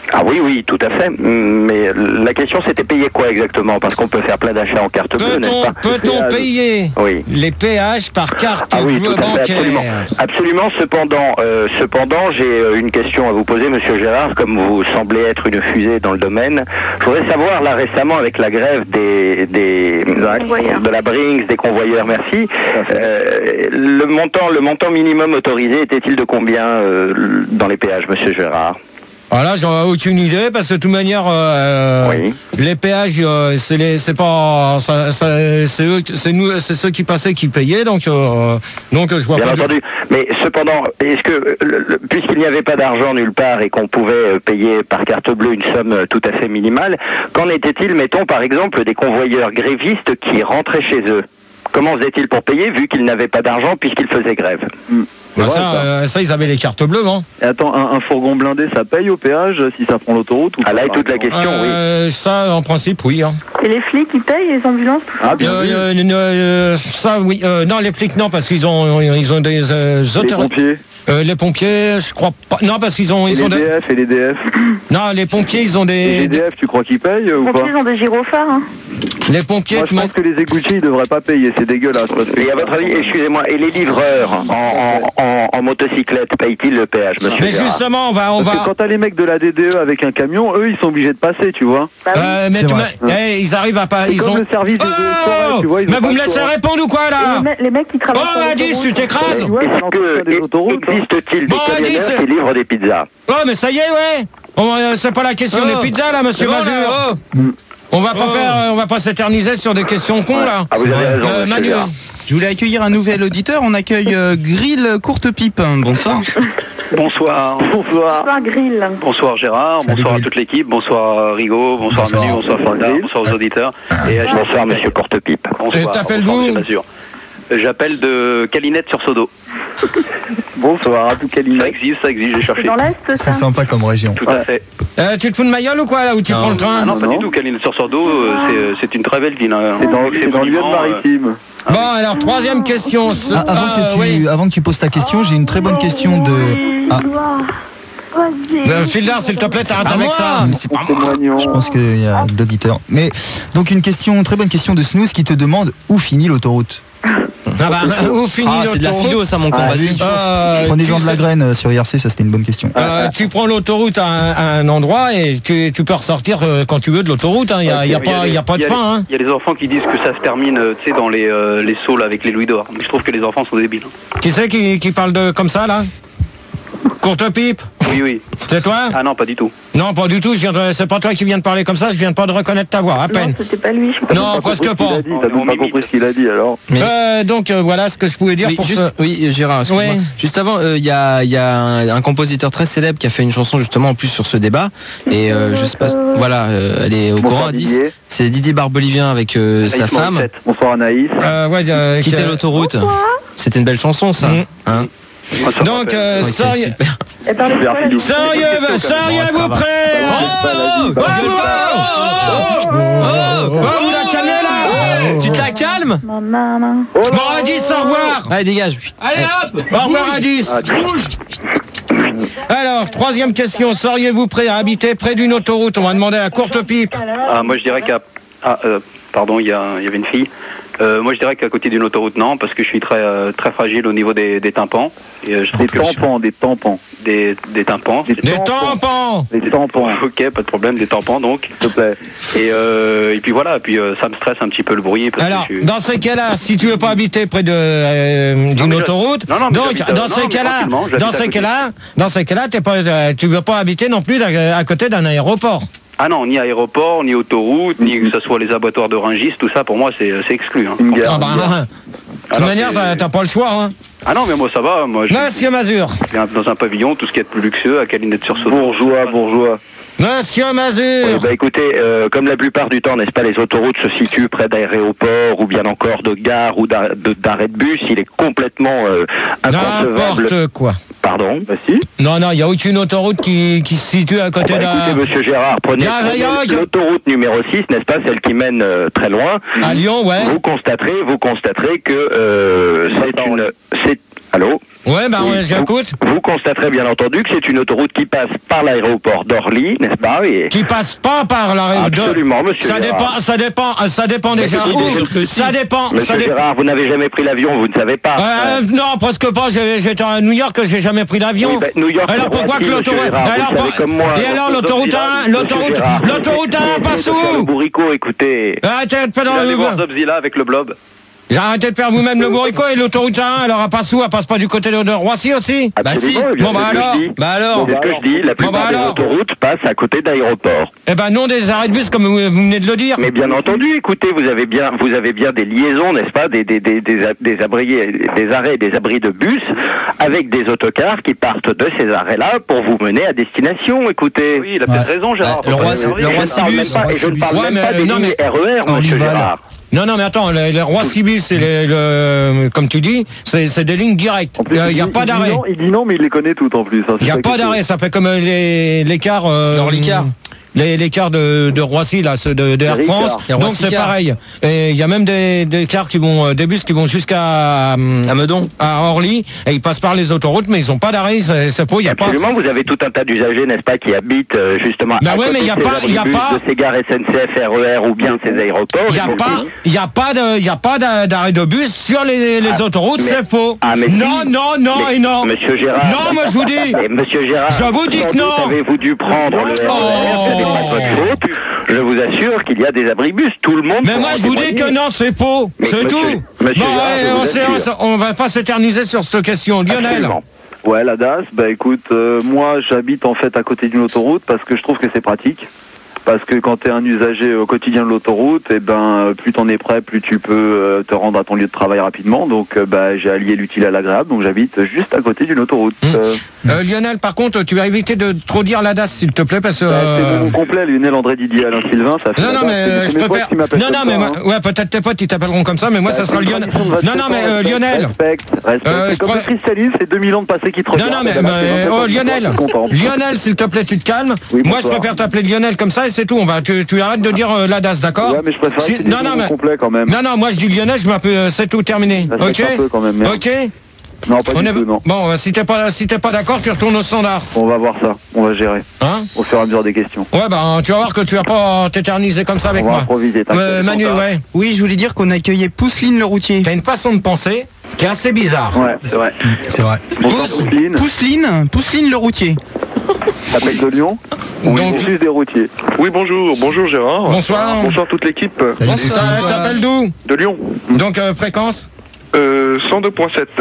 Ah oui, oui, tout à fait. Mais la question, c'était payer quoi exactement? Parce qu'on peut faire plein d'achats en carte bleue, n'est-ce pas? Peut-on payer oui. les péages par carte ah oui, bleue tout à fait, bancaire? absolument. Absolument. Cependant, euh, cependant, j'ai une question à vous poser, Monsieur Gérard. Comme vous semblez être une fusée dans le domaine, je voudrais savoir, là, récemment, avec la grève des, des de la Brinks, des convoyeurs, merci, euh, le montant, le montant minimum autorisé était-il de combien euh, dans les péages, Monsieur Gérard? Ah là, j'en ai aucune idée parce que de toute manière, euh, oui. les péages, euh, c'est les, c'est pas, ça, ça, c'est eux, c'est nous, c'est ceux qui passaient qui payaient, donc, euh, donc je vois Bien pas. entendu. De... Mais cependant, est-ce que, le, puisqu'il n'y avait pas d'argent nulle part et qu'on pouvait payer par carte bleue une somme tout à fait minimale, qu'en était-il, mettons par exemple, des convoyeurs grévistes qui rentraient chez eux? Comment faisait-il pour payer vu qu'ils n'avaient pas d'argent puisqu'ils faisaient grève? mm. Bah vrai, ça, ça. Euh, ça, ils avaient les cartes bleues, non? Et attends, un, un fourgon blindé, ça paye au péage si ça prend l'autoroute ou Ah là est toute la question, euh, oui. Ça, en principe, oui. Hein. Et les flics, ils payent les ambulances, tout ça? Ah, bien euh, euh, euh, ça, oui. Euh, non, les flics, non, parce qu'ils ont, ils ont des euh, les pompiers. Euh, les pompiers, je crois pas. Non, parce qu'ils ont. Et ils les ont D F des... et les D F. Non, les pompiers, ils ont des. Et les D F, tu crois qu'ils payent ou pas? Les pompiers, ils ont des gyrophares. Hein. Les pompiers. Moi, je pense que les égoutiers, ils devraient pas payer. C'est dégueulasse. Parce que... Et à votre avis, excusez-moi, et les livreurs en, en, en, en motocyclette payent-ils le péage, Monsieur Mais Gérard? justement, on va, on parce va. que quand t'as les mecs de la D D E avec un camion, eux, ils sont obligés de passer, tu vois. Bah oui. Euh, mais tu me... hey, ils arrivent à pas. Ils comme ont. le service des eaux et forêts, tu vois. Ils Mais ont vous pas me le laissez choix. répondre ou quoi là? Et les, me- les mecs qui travaillent. Oh, sur Adis, l'autoroute, tu t'écrases? ouais, Est-ce que des autoroutes, hein. existe-t-il des Bon, Adis, camionneurs qui livrent des pizzas? Oh, mais ça y est, ouais. On va- C'est pas la question Oh. des pizzas là, Monsieur C'est bon, Mazur. là, oh. On va pas Oh. faire, euh, on va pas s'éterniser sur des questions cons là. Ah, vous avez raison, Euh, Monsieur Manu. Gérard. Je voulais accueillir un nouvel auditeur. On accueille euh, Grill Courte Pipe. Bonsoir. Bonsoir. Bonsoir. Bonsoir, Grill. Bonsoir Gérard, Salut, bonsoir Grill. à toute l'équipe, bonsoir Rigaud, bonsoir, Bonsoir. Manu, bonsoir Fonda, bonsoir aux auditeurs. Et, euh, Bonsoir, Monsieur Courtepipe. bonsoir, Et t'appelles bonsoir, d'où? Monsieur Mazur. Euh, J'appelle de Calinette sur Sodo. Bonsoir à tout Ça Calinette. existe, ça existe, j'ai C'est cherché. dans l'Est, ça? C'est sympa comme région. Tout à fait. Euh, tu te fous de ma gueule ou quoi là où tu Non. prends le train? Ah non, pas non. du tout, Calinette sur Sodo, euh, c'est- c'est une très belle ville. Hein. C'est dans, Avec c'est ses dans le lieu de monuments, euh, maritime. Bon, alors troisième question. Ce- Ah, avant, ah, que tu, oui. avant que tu poses ta question, j'ai une très bonne question de. Ah, Euh, Fildar, s'il te plaît, t'arrêtes Pas avec moi, ça. mais c'est pas C'est moi. mignon. je pense qu'il y a de l'auditeur. Mais donc une question, très bonne question de Snooze qui te demande où finit l'autoroute. Ah bah, où finit Ah, c'est de la l'autoroute? philo, ça, mon con. Ah, Vas-y. oui. Euh, Prenez-en tu de la sais- graine euh, sur I R C, ça c'était une bonne question. Euh, tu prends l'autoroute à un, à un endroit et tu, tu peux ressortir euh, quand tu veux de l'autoroute. Il n'y a, Ok, y a mais il y pas, les- y a pas de il y a fin. Hein. les- Il y a des enfants qui disent que ça se termine, euh, tu sais, dans les, euh, les saules avec les louis d'or. Mais je trouve que les enfants sont débiles. hein. Qui c'est qui, qui parle de comme ça là? Courte pipe? Oui, oui. C'est toi? Ah non, pas du tout. Non, pas du tout. je viens de- C'est pas toi qui viens de parler comme ça. Je viens pas de reconnaître ta voix, à Non, peine. c'était pas lui, je crois. Non, T'as presque compris ce qu'il pas. a dit, T'as même pas compris ce qu'il a dit alors. Mais- Euh, donc euh, voilà ce que je pouvais dire Oui, pour juste- ce. oui, Gérard, excuse-moi. Oui. Juste avant, il y, a, y a un, un compositeur très célèbre qui a fait une chanson justement en plus sur ce débat. Et euh, je sais pas, voilà, euh, elle est au Bonsoir, courant à dix. Didier. C'est Didier Barbelivien avec euh, Anaïs sa femme. Morissette. Bonsoir Anaïs. Euh, ouais, euh, Quitter que- l'autoroute. C'était une belle chanson, ça. Mhm. Hein Moi, ça me Donc, rappelle. euh, Ok, sérieux, super. Elle parlait de quoi, la Philou. sérieux, seriez-vous prêts? Oh, Oh, vous- oh, vous la calmez là? Tu te la calmes? Non, non, non. Bon, Adis, au revoir. Allez, dégage. Allez hop, au revoir Adis. Alors, troisième question, seriez-vous prêt à habiter près d'une autoroute? On va demander à Courte Pipe. Ah, moi je dirais qu'à... Ah, euh, pardon, il y, a- il y avait une fille. Euh, moi je dirais qu'à côté d'une autoroute, non, parce que je suis très, euh, très fragile au niveau des, des tympans. Et, euh, je trouve Des que tampons, des tampons. Des, des tympans. Des Des tampons. Des tampons, Ok, pas de problème, des tampans donc. s'il te plaît. Et, euh, et puis voilà, et puis euh, ça me stresse un petit peu le bruit. Parce Alors, que je suis... dans ces cas-là, si tu veux pas habiter près de euh, Non, d'une mais je- autoroute, non, non, mais donc j'habite à- dans non, ces mais cas-là, tranquillement, j'habite dans à ces côté. cas-là, dans ces cas-là, t'es pas, euh, tu veux pas habiter non plus à, à côté d'un aéroport. Ah non, ni aéroport, ni autoroute, ni que ce soit les abattoirs de Rungis, tout ça pour moi c'est c'est exclu. Hein. Une gare. Ah bah, une gare. de toute Alors, manière, c'est- t'as t'as pas le choix. Hein. Ah non, mais moi ça va, moi je Monsieur Mazur. je viens dans un pavillon, tout ce qui est plus luxueux, à Calinette-sur-Saône. Bourgeois, bourgeois. Monsieur Mazur. Oui, bah écoutez, euh, comme la plupart du temps, n'est-ce pas, les autoroutes se situent près d'aéroports ou bien encore de gares ou d'ar- de- d'arrêts de bus, il est complètement euh, inconcevable. N'importe quoi. Pardon. Bah si. Non, non, il n'y a aucune autoroute qui, qui se situe à côté Bah, écoutez, d'un... monsieur Gérard, prenez, Y a prenez rien, y a- l'autoroute numéro six, n'est-ce pas, celle qui mène euh, très loin. À Lyon, ouais. Vous constaterez, vous constaterez que euh, c'est une... c'est- Allô? Ouais, bah, Oui, ouais, j'écoute. Vous, vous constaterez bien entendu que c'est une autoroute qui passe par l'aéroport d'Orly, n'est-ce pas? Et... Qui passe pas par la Absolument, monsieur Ça Gérard. dépend, ça dépend, ça dépend déjà Monsieur où. Ça dépend, Monsieur ça dépend. Gérard, vous n'avez jamais pris l'avion, vous ne savez pas. Euh, non, presque pas. J'ai- J'étais à New York, j'ai jamais pris d'avion. Oui, ben, New York, alors c'est pourquoi Roissy, que l'autoroute monsieur Gérard, vous alors, le savez pour- comme moi. Et alors Donc, l'autoroute Zobzilla, un, monsieur l'autoroute, Gérard, l'autoroute un passe arrêtez de faire le où? bourricot, écoutez. Arrêtez de faire Allez voir dans le... Zobzilla avec le blob. J'ai arrêté de faire vous-même le bourricot et l'autoroute un, alors elle passe où? Elle passe pas du côté de, de Roissy aussi? Absolument, Bah si. eh bien, Bon, bah c'est ce que alors. je dis. Bah alors. C'est ce que je dis, la plupart bah des alors. autoroutes passent à côté d'aéroports. Eh ben non, des arrêts de bus comme vous, vous venez de le dire. Mais bien entendu, écoutez, vous avez bien, vous avez bien des liaisons, n'est-ce pas, des des des des, des abris, des arrêts, des abris de bus avec des autocars qui partent de ces arrêts-là pour vous mener à destination. Écoutez. Oui, il a peut-être raison, Gérard. le roi- Faut pas le dire. roi Je ne parle même Cibus. pas- et je ne parle Ouais, même mais, pas des non, lignes mais- R E R, monsieur Orlyval. Gérard. Non, non, mais attends, les, les Roissy-Bus, c'est les, le, comme tu dis, c'est c'est des lignes directes. En plus, Il n'y a dit- pas il dit d'arrêt. non, Il dit non, mais il les connaît toutes en plus. hein, Il n'y a c'est pas ça qui est d'arrêt, ça fait comme euh, les l'écart. Euh, Le Orlycar. Les, les cars de, de Roissy, là, ceux de, de Air Les France. Ricard. Les Donc Roissy c'est Car. pareil. Et il y a même des, des cars qui vont, euh, des bus qui vont jusqu'à À Meudon. à Orly et ils passent par les autoroutes, mais ils n'ont pas d'arrêt. C'est c'est pour, il y a pas. Absolument, vous avez tout un tas d'usagers, n'est-ce pas, qui habitent euh, justement Bah à ouais, côté mais il y a de ces pas- il y a abribus, pas- de ces gares S N C F, R E R ou bien de ces aéroports. Il n'y a Et donc, pas, il y a pas de, il y a pas d'a- d'arrêt de bus sur les, les Ah, autoroutes, mais- c'est faux. Ah, mais si. non, non, non Mais, et non. Monsieur Gérard. Non, moi je vous dis. Mais Monsieur Gérard. Je vous dis que sans doute non. Avez-vous dû prendre le R E R, Oh. ce n'est pas de votre faute. Je vous assure qu'il y a des abribus, tout le monde. Mais pourra moi je vous dis témoigner. que non, c'est faux, Mais c'est monsieur- tout. monsieur Bon, Gérard, allez, je vous on, sait- assure. on sait- on va pas s'éterniser sur cette question. Lionel. Absolument. Ouais, la D A S, bah écoute, euh, moi j'habite en fait à côté d'une autoroute parce que je trouve que c'est pratique. Parce que quand tu es un usager au quotidien de l'autoroute, et ben plus t'en es prêt, plus tu peux euh, te rendre à ton lieu de travail rapidement. Donc euh, bah, j'ai allié l'utile à l'agréable, donc j'habite juste à côté d'une autoroute. Mmh. Euh, Euh, Lionel, par contre, tu vas éviter de trop dire la D A S, s'il te plaît, parce que. bah, c'est euh, mon nom complet, Lionel André Didier Alain Sylvain, ça fait Non, la non, D A S. mais C'est- euh, c'est je mes potes préfère. qui m'appellent Non, non, comme mais ça, moi- hein. ouais, peut-être tes potes ils t'appelleront comme ça, mais moi Bah, ça c'est sera une Lionel. tradition de Non, non, mais euh, vingt-sept ans, Lionel. Respecte, respecte. Euh, C'est je comme crois- le cristalline, c'est deux mille ans de passé qui te Non, regardent. non, mais, Là, c'est mais- vingt-sept oh, ans, Lionel, je suis content. Lionel, s'il te plaît, tu te calmes. Oui, Moi, je bonsoir. préfère t'appeler Lionel comme ça et c'est tout. On va, tu, tu arrêtes de dire euh, la D A S, d'accord? Ouais, mais je préfère Si- que tu non, dises non, mon nom mais- complet quand même. Non, non, moi je dis Lionel, je m'appelle, euh, c'est tout terminé. Respecte Ok? un peu quand même, merde. Ok? Non, pas On du est- tout, non. Bon, euh, si t'es pas, si t'es pas d'accord, tu retournes au standard. On va voir ça, on va gérer. Hein? Au fur et à mesure des questions. Ouais, bah, tu vas voir que tu vas pas t'éterniser comme ça avec On va moi. improviser, t'inquiète. Euh, Manu, ouais. Oui, je voulais dire qu'on accueillait Pousseline le routier. T'as une façon de penser qui est assez bizarre. Ouais, c'est vrai. C'est vrai. Bonsoir, Pousse- Pousseline. Pousseline, Pousseline le routier. T'appelles de Lyon? Oui, Donc- on suit des routiers. Oui, bonjour. Bonjour Gérard. Bonsoir. Bonsoir toute l'équipe Salut. Ça t'appelles d'où? de Lyon. Donc, euh, fréquence? Euh, cent deux virgule sept.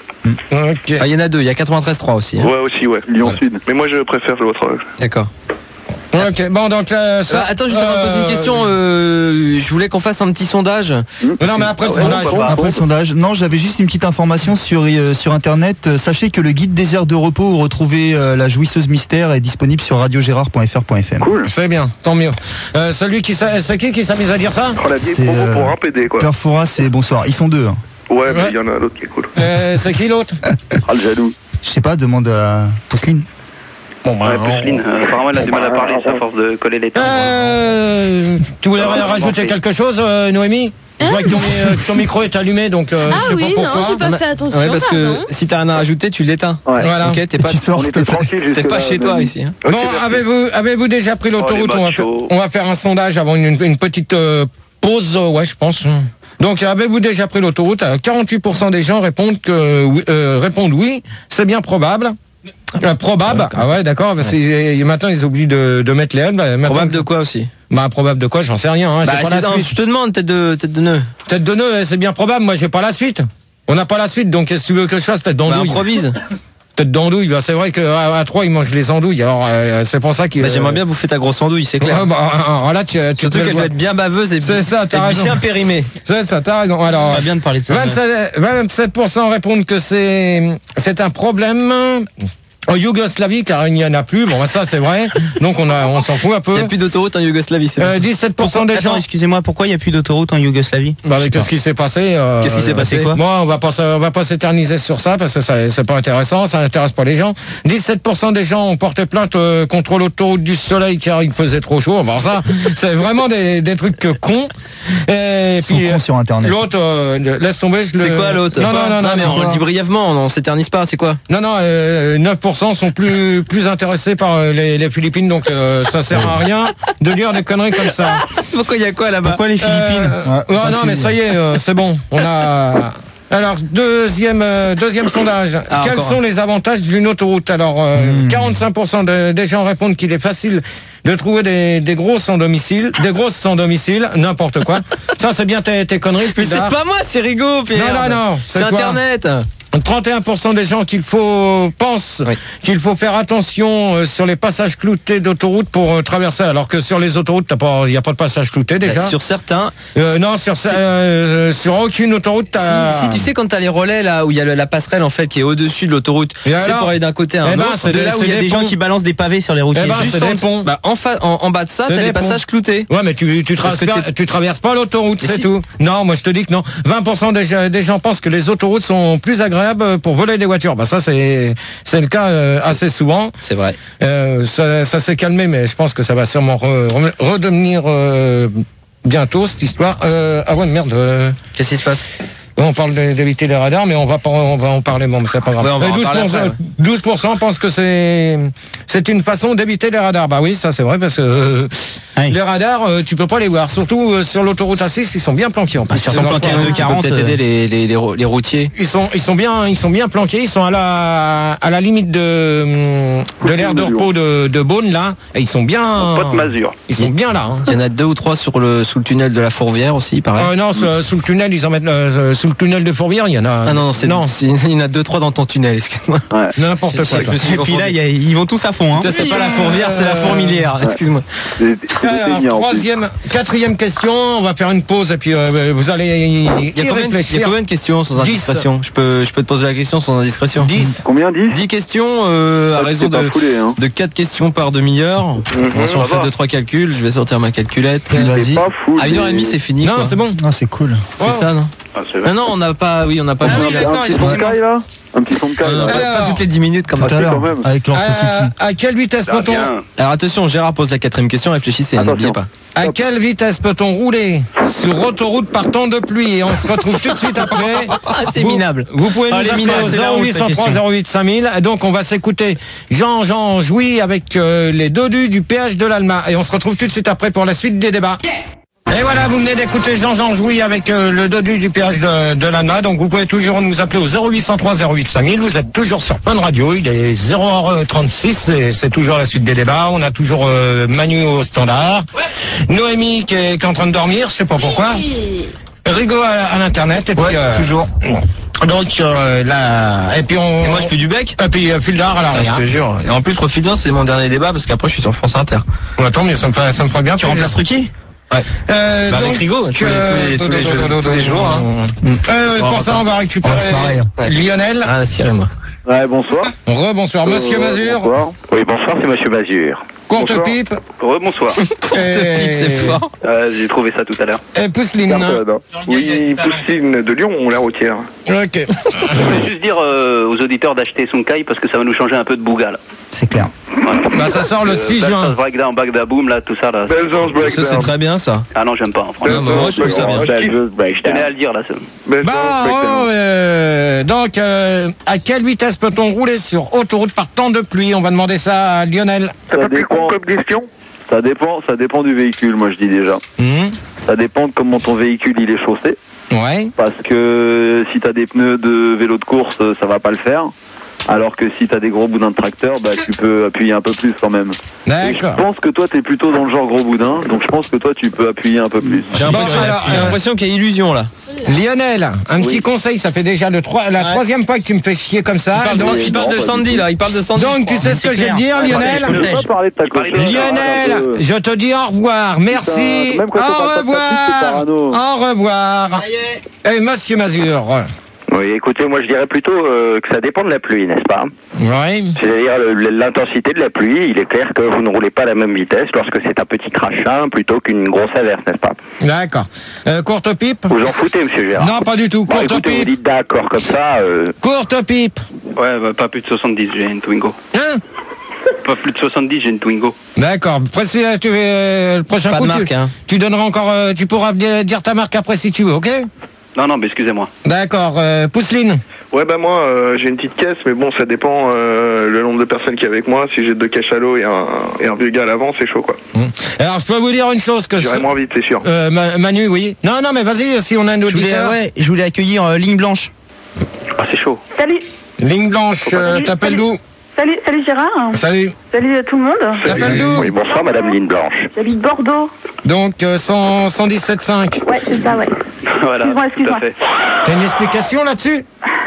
Ok. Enfin, il y en a deux, il y a quatre-vingt-treize trois aussi. hein. Ouais, aussi, ouais. Lyon Voilà. Sud. Mais moi, je préfère l'autre. D'accord. Ok, bon, donc là, ça. Euh, attends, juste avant de poser une euh, question, euh, je voulais qu'on fasse un petit sondage. Non, mais après le Ouais, sondage. pourquoi pas. Après le sondage, non, j'avais juste une petite information sur, euh, sur internet. Euh, Sachez que le guide des aires de repos où retrouver euh, la jouisseuse mystère est disponible sur radio gérard point f r point f m. Cool. C'est bien, tant mieux. Euh, celui qui s'a- c'est qui qui s'amuse à dire ça? Oh, la vieille C'est, promo euh, pour un P D, quoi. Père Fouras et bonsoir. Ils sont deux. hein. Ouais, mais Ouais. il y en a un autre qui est cool. euh, C'est qui l'autre? Ah, le jaloux. Je sais pas, demande à Pousseline. Bon, bah, Ouais, Pousseline, euh, apparemment, elle a du mal à parler, c'est à force de coller les temps. Euh, tu voulais rajouter quelque chose, euh, Noémie? Je vois que ton, euh, ton micro est allumé, donc euh, Ah je sais oui, pas non, pourquoi. j'ai pas fait attention, Ouais, parce pardon. que si t'as rien à rajouter, tu l'éteins. Ouais. Voilà. Ok, t'es Et pas, tu sors, On s'il te était plaît. tranquille t'es jusque pas chez toi ici. hein. Ok, Bon, merci. avez-vous avez-vous déjà pris l'autoroute? Oh, les on, va faire- machos. on va faire un sondage avant une, une petite euh, pause, euh, ouais, je pense. Donc, avez-vous déjà pris l'autoroute? Euh, quarante-huit pour cent des gens répondent que oui, euh, répondent oui, c'est bien probable. Euh, probable. Ah ouais, d'accord. parce que, euh, maintenant, ils oublient de, de mettre les L. Bah, maintenant- Probable de quoi aussi? Bah, probable de quoi? J'en sais rien. Hein, Bah, j'ai pas c'est- la non, suite. je te demande, tête de, tête de nœud. Tête de nœud, c'est bien probable. Moi, j'ai pas la suite. On n'a pas la suite, donc qu'est-ce que tu veux que je fasse? Tête Bah, d'andouille. improvise. Tête d'andouille. Bah, c'est vrai qu'à à trois, ils mangent les andouilles. Alors, euh, c'est pour ça qu'ils. Bah, j'aimerais bien bouffer ta grosse andouille, c'est clair. Ouais, bah, alors là, tu, tu Surtout peux le qu'elle voir. doit être bien baveuse et C'est ça, t'as et raison. bien périmée. C'est ça, t'as raison. Alors, On va bien de parler de ça. vingt-sept, vingt-sept pour cent répondent que c'est, c'est un problème. En Yougoslavie, car il n'y en a plus. Bon, ça, c'est vrai. Donc, on, a, on s'en fout un peu. Il n'y a plus d'autoroute en Yougoslavie, c'est euh, dix-sept pour cent Pourquoi, des gens. attends, excusez-moi, pourquoi il n'y a plus d'autoroute en Yougoslavie? Bah, qu'est-ce qui s'est passé euh, Qu'est-ce qui s'est passé, quoi? Moi, on va pas, on va pas s'éterniser sur ça parce que ça, c'est pas intéressant. Ça n'intéresse pas les gens. dix-sept pour cent des gens ont porté plainte euh, contre l'autoroute du Soleil car il faisait trop chaud. Bon, ça, c'est vraiment des, des trucs que cons. Et Ils sont puis, cons sur Internet. l'autre, euh, laisse tomber. Je C'est le... quoi l'autre? Non, non, non, non, mais non, on le non. dit brièvement, on s'éternise pas, c'est quoi? Non, non, euh, neuf pour cent sont plus, plus intéressés par euh, les, les Philippines, donc euh, ça sert à rien de dire des conneries comme ça. Pourquoi il y a quoi là-bas? Pourquoi les Philippines? Euh, Ouais, ouais, pas non, mais fini. ça y est, euh, c'est bon. On a. Alors, deuxième, euh, deuxième sondage. Ah, Quels encore sont les avantages d'une autoroute? Alors, euh, Mmh. quarante-cinq pour cent de- des gens répondent qu'il est facile de trouver des, des gros sans domicile, des grosses sans domicile, n'importe quoi. Ça, c'est bien tes, tes conneries. Mais puis c'est là. pas moi, c'est Rigaud, Pierre. Non, non, non, C'est c'est quoi Internet. trente et un pour cent des gens qu'il faut pensent Oui. qu'il faut faire attention euh, sur les passages cloutés d'autoroute pour euh, traverser, alors que sur les autoroutes, t'as pas, il y a pas de passage clouté déjà. Sur certains. Euh, non, sur ça, euh, sur aucune autoroute, t'as. Si, si, tu sais, quand t'as les relais là où il y a le- la passerelle en fait qui est au-dessus de l'autoroute, Et c'est alors pour aller d'un côté à un Eh ben, autre. c'est De des- là où il y a c'est des des gens ponts. qui balancent des pavés sur les routiers. Eh ben, Juste c'est en des dessous. ponts. Bah, en, fa- en, en bas de ça, C'est t'as des les ponts. passages cloutés. Ouais, mais tu, tu, Parce que traverses, t'es- tu traverses pas l'autoroute, Mais c'est si. tout. Non, moi je te dis que non. vingt pour cent des, gens- des gens pensent que les autoroutes sont plus agréables pour voler des voitures. Bah ça c'est c'est le cas euh, assez souvent. C'est vrai. Euh, ça ça s'est calmé, mais je pense que ça va sûrement re- re- redevenir euh, bientôt cette histoire. Euh, ah ouais, merde. euh, Qu'est-ce qui se passe? On parle de- d'éviter les radars, mais on va pas, on va en parler, bon, mais c'est pas grave. Ouais, on va Euh, en parler après, ouais. douze pour cent pensent que c'est, c'est une façon d'éviter les radars. Bah oui, ça c'est vrai, parce que euh, Oui. les radars, euh, tu peux pas les voir. Surtout euh, sur l'autoroute A six, ils sont bien planqués en plus. Ah, sur Ils sont planqués bien- à deux quarante, peut-être aider les, les, les, ro- les routiers. Ils sont, ils sont bien, ils sont bien planqués. Ils sont à la, à la limite de, hum, de l'aire de repos de, de Beaune là. Et ils sont bien. Pas de masure. Ils sont bien là. Hein. Il y en a deux ou trois sur le, sous le tunnel de la Fourvière aussi, pareil. Euh, non, sous, sous le tunnel, ils en mettent euh, sous le tunnel de Fourvière. Il y en a. Ah non, c'est, c'est- il y en a deux, trois dans ton tunnel, excuse-moi. N'importe Je- quoi. je me suis Et puis là, il y a- ils vont tous à fond. Hein. Ça, c'est pas la Fourvière, c'est la Fourmilière, excuse-moi. Alors, troisième, quatrième question, on va faire une pause et puis euh, vous allez y, Il y a combien, de- il y a réfléchir. combien de questions sans Dix. indiscrétion? Je peux, je peux te poser la question sans indiscrétion. dix. Combien dix dix questions euh, à Ah, raison c'est pas de, foulé, hein. de quatre questions par demi-heure. Bon, si on ça fait va. deux trois calculs, je vais sortir ma calculette. Vas-y. C'est pas fou. À une heure et demie, c'est fini. Non, quoi. c'est bon. Ah, c'est cool. C'est Ouais. ça, non? Ah, c'est Non, non, on n'a pas. Oui, on n'a pas. Ah oui, besoin de- d'accord, Un petit son de excusez-moi. caille là Un petit son de caille Non, non, là pas- pas Alors. toutes les dix minutes comme Tout ça. à quand l'heure, même. avec leur Euh, City. à quelle vitesse Ça peut-on revient. Alors attention, Gérard pose la quatrième question, réfléchissez, hein, Attention. n'oubliez pas. à quelle vitesse peut-on rouler sur autoroute par temps de pluie? Et on se retrouve tout de suite après. Ah, c'est Vous- minable. Vous pouvez Ah, nous les appeler minables, au c'est la zéro honte, huit cent trois cette question. zéro huit cinq mille. Et donc on va s'écouter Jean Jean Jouy avec euh, les dodus du péage de l'Alma. Et on se retrouve tout de suite après pour la suite des débats. Et voilà, vous venez d'écouter Jean-Jean Jouy avec euh, le dodu du péage de, de l'Alma. Donc vous pouvez toujours nous appeler au zéro huit cent trois zéro huit cinq mille. Vous êtes toujours sur Fun Radio. Il est zéro heure trente-six et c'est toujours la suite des débats. On a toujours euh, Manu au standard. Noémie qui est, qui est en train de dormir, je sais pas pourquoi. Rigaud à, à l'internet. Et puis, Ouais, euh, toujours. Donc euh, là, et puis on. Et moi, je fais du bec. Et puis euh, Fuldar à Ça, l'arrière. je te jure. Et en plus, profite-en, c'est mon dernier débat parce qu'après, je suis sur France Inter. Ouais, tant mieux, ça me fait, ça me ferait bien. Tu remplaces Ruquier? Ouais. Euh, Bah, avec donc, Rigaud, tous les- euh, tous les- tous les jeux- tous les jours, hein. Euh, Bon, pour ça, attends. on va On va récupérer se marrer, hein. Lionel. Ah, Cyril, moi. Ouais, bonsoir. Rebonsoir, Monsieur Euh, Mazur. bonsoir. Oui, bonsoir, c'est Monsieur Mazur. Courte bonsoir. pipe. Rebonsoir. Et, C'est fort. Euh, J'ai trouvé ça tout à l'heure. et Pousseline. Personne, hein. Oui, Poussine de Lyon, la routière. Ok. Je voulais juste dire euh, aux auditeurs d'acheter son caille parce que ça va nous changer un peu de bouga là. C'est clair. Bah, ça sort le six juin. Breakdown, Bagdaboom, là, tout ça là. Belzance Ça, c'est Breakdown. très bien, ça. Ah non, j'aime pas. hein, Non, franchement. mais moi, je trouve ça bien. Je tenais à le dire là. ça- Belzance Bah, oh, Breakdown. euh, donc, euh, à quelle vitesse peut-on rouler sur autoroute par temps de pluie? On va demander ça à Lionel. C'est Ça pas plus con dépend. comme question. Ça dépend, ça dépend du véhicule, moi je dis déjà. Hum, Ça dépend de comment ton véhicule il est chaussé. Ouais. Parce que si t'as des pneus de vélo de course, ça va pas le faire. Alors que si t'as des gros boudins de tracteur, bah tu peux appuyer un peu plus quand même. Et je D'accord. pense que toi t'es plutôt dans le genre gros boudin, donc je pense que toi tu peux appuyer un peu plus. J'ai l'impression, Bon, alors, j'ai euh, l'impression qu'il y a illusion, là. Lionel, un petit conseil, ça fait déjà le trois, la Ouais. troisième fois que tu me fais chier comme ça. Il parle, Donc, de, il parle de non, pas Sandy, du là. Il parle de Sandy. donc, tu sais ce que je vais te dire, Je Lionel? veux pas parler de ta parlait de- cochonne. Lionel, Arrête un peu. je te dis au revoir, merci, Putain, même quand on au parle pas de ta piste, c'est revoir, parano. au revoir. Et Monsieur Mazur, Oui, écoutez, moi je dirais plutôt euh, que ça dépend de la pluie, n'est-ce pas? Oui. C'est-à-dire le- l'intensité de la pluie, il est clair que vous ne roulez pas à la même vitesse lorsque c'est un petit crachin plutôt qu'une grosse averse, n'est-ce pas? D'accord. Euh, courte pipe? Vous en foutez, monsieur Gérard? Non, pas du tout. Bon, Courte écoutez, vous pipe. dites d'accord comme ça. Euh... Courte pipe. Ouais, bah, pas plus de soixante-dix, j'ai une Twingo. Hein? Pas plus de soixante-dix, j'ai une Twingo. D'accord. Précis, tu euh, le prochain Pas coup, de marque, tu, hein. tu donneras encore, euh, tu pourras di- dire ta marque après si tu veux, ok? Non, non, mais excusez-moi. D'accord. Euh, Pousseline. Ouais, bah moi, euh, j'ai une petite caisse, mais bon, ça dépend euh, le nombre de personnes qui est avec moi. Si j'ai deux cachalots et un, et un vieux gars à l'avant, c'est chaud, quoi. Alors, je peux vous dire une chose que. J'irai moins vite, c'est sûr. Euh, Ma- Manu, oui. Non, non, mais vas-y, si on a un Je voulais, auditeur. ouais, je voulais accueillir euh, Ligne Blanche. Ah, c'est chaud. Salut. Ligne blanche, euh, Salut, t'appelles salut. d'où? Salut, salut Gérard. Salut. Salut à tout le monde. T'appelles d'où? Oui, bonsoir, Madame Ligne Blanche. J'habite Bordeaux. Donc, euh, cent, cent dix-sept virgule cinq. Ouais, c'est ça, ouais. Voilà, Excuse-moi, tout excuse-moi. à fait. T'as une explication là-dessus?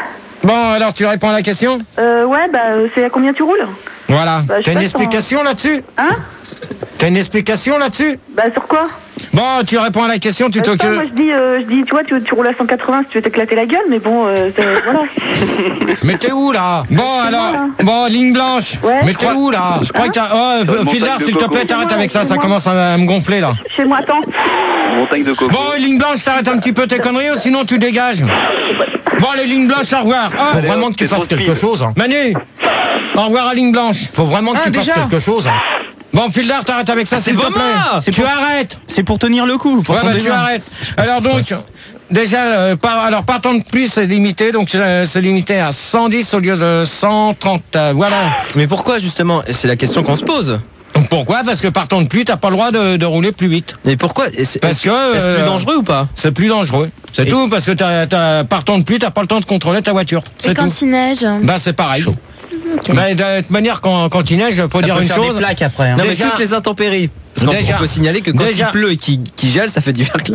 Bon, alors tu réponds à la question? Euh, ouais, bah, euh, c'est à combien tu roules? Voilà. Bah, je T'as une passe en- explication là-dessus? Hein? T'as une explication là-dessus? Bah, sur quoi? Bon, tu réponds à la question, tu Euh, te... je sais pas, moi, je dis, euh, je dis, tu vois, tu, tu roules à cent quatre-vingts si tu veux t'éclater la gueule, mais bon, euh, c'est- voilà. Mais t'es où là? Bon alors, bon ligne blanche. Ouais. Mais t'es où là? Je crois que t'as... Oh, Sur une Fildar, montagne de s'il te coco. plaît, t'arrêtes avec ça, ça Chez moi. commence à, à me gonfler là. Chez moi, attends. Montagne de coco. Bon, ligne blanche, t'arrêtes un petit peu tes conneries ou sinon tu dégages. Bon, les lignes blanches, au revoir. Oh, faut vraiment que tu c'est fasses trop quelque speed. chose. hein. Manu, au revoir à ligne blanche. Faut vraiment que Ah, tu fasses déjà quelque chose. hein. Bon, Fildar, t'arrêtes avec ça, s'il te pas plaît. moi. C'est Tu pour- arrêtes. C'est pour tenir le coup. Pour Ouais, qu'on bah, tu démarre. arrêtes. Alors donc, déjà, euh, par, alors partant de plus, c'est limité, donc euh, c'est limité à cent dix au lieu de cent trente. euh, voilà. Mais pourquoi justement? C'est la question qu'on se pose. Pourquoi? Parce que partant de plus, t'as pas le droit de, de rouler plus vite. Mais pourquoi? Est-ce Parce est-ce- que, est-ce euh, plus dangereux ou pas? C'est plus dangereux. C'est tout, parce que t'as, t'as, partant de plus, t'as pas le temps de contrôler ta voiture. Et C'est tout. quand il neige? Bah c'est pareil. Bah, de toute manière, quand, quand il neige, faut Ça dire peut une faire chose. des plaques après. hein. Non, mais Déjà- toutes les intempéries. Parce qu'on Déjà- on peut signaler que quand déjà- il pleut et qu'il qu'il gèle, ça fait du verglas.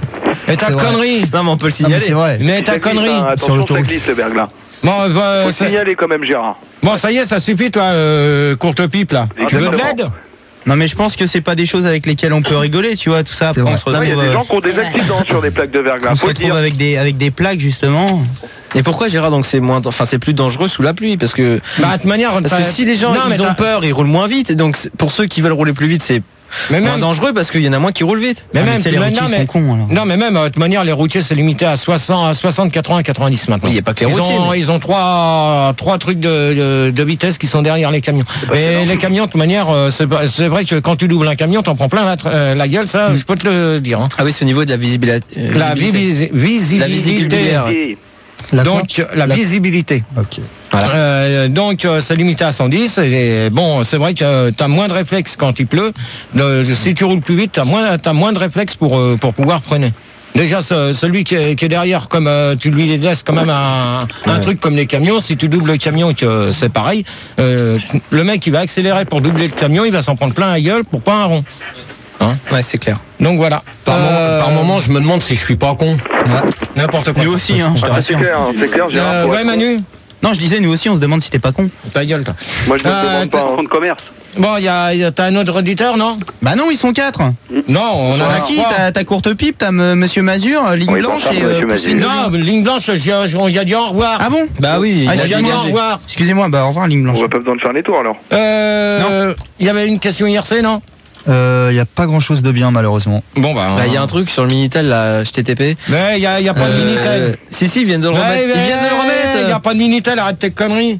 Et ta C'est vrai. connerie. Non, mais on peut le Non, mais signaler. c'est vrai. Mais ta Ça glisse, connerie. hein, Sur attention, ça l'autoroute. glisse le verglas. Bon, euh, Faut ça, signaler quand même, Gérard. bon, ça y est, ça suffit, toi, euh, courte pipe là. Ah, Tu veux de exactement. l'aide? Non, mais je pense que c'est pas des choses avec lesquelles on peut rigoler, tu vois, tout ça. C'est Après, on vrai. se Non, il y a retrouve, des euh, gens qui ont des accidents sur des plaques de verglas. on se Faut le retrouve dire. avec des, avec des plaques, justement. Et pourquoi Gérard, donc c'est moins, enfin c'est plus dangereux sous la pluie? Parce que, Bah, de toute manière, parce t'as- que si les gens Non, mais ils ont t'as- peur, ils roulent moins vite. Donc c'est- pour ceux qui veulent rouler plus vite, c'est mais moins même, dangereux parce qu'il y en a moins qui roulent vite. mais Ah, mais même, tu sais, les mais- routiers non, sont mais- cons, alors. non, mais même, euh, de toute manière, les routiers, c'est limité à soixante, à soixante, quatre-vingts, quatre-vingt-dix maintenant. Oui, il y a pas que les ils routiers, Ont, mais- Ils ont trois, trois trucs de, de, de vitesse qui sont derrière les camions. Et les camions, de toute manière, euh, c'est pas- c'est vrai que quand tu doubles un camion, t'en prends plein la, tr- euh, la gueule, ça, je peux te le dire. hein. Ah oui, c'est au niveau de la visibilité. La visi- visibilité. La visibilité. Et La Donc, la La- visibilité. Ok. Voilà. Euh, donc euh, c'est limité à cent dix et bon c'est vrai que tu as moins de réflexes quand il pleut. Le- si tu roules plus vite, tu as moins, t'as moins de réflexes pour, euh, pour pouvoir freiner. Déjà ce- celui qui est, qui est derrière, comme euh, tu lui laisses quand même un, un truc comme les camions, si tu doubles le camion et que c'est pareil, euh, le mec il va accélérer pour doubler le camion, il va s'en prendre plein la gueule pour pas un rond. Hein Ouais, c'est clair. Donc voilà. Par, Euh, moment, par moment, je me demande si je suis pas con. N'importe quoi. Nous aussi, hein, je te Ah, c'est rassure. clair, hein, c'est clair, Gérard. Euh, pour ouais être- Manu, Non, je disais, nous aussi, on se demande si t'es pas con. ta gueule toi. Moi, je ne Euh, demande pas. hein. Fonds de commerce. Bon, y a, y a- t'as un autre auditeur, non? Bah non, ils sont quatre. Non, on en a Ah si, trois. t'as ta courte pipe, t'as m- Monsieur Mazur, Ligne Oui, Blanche bonsoir, et Monsieur euh, Mazur. Pousseline de Non, Lyon. ligne blanche, j'ai- j'ai- on y a dit au revoir. Ah bon? Bah oui, Ah, il On a y a dit au dégagé. revoir. Excusez-moi, bah au revoir, Ligne Blanche. On va pas besoin de faire les tours alors. Euh, il y avait une question I R C, non? Il n'y a pas grand chose de bien, malheureusement. Bon, bah. Bah, il y a un truc sur le Minitel, là, H T T P. Mais il y a, y a pas de Euh, Minitel. Si, si, ils viennent de le remettre. Ils viennent de le Il n'y a remettre. pas de Minitel, arrête tes conneries.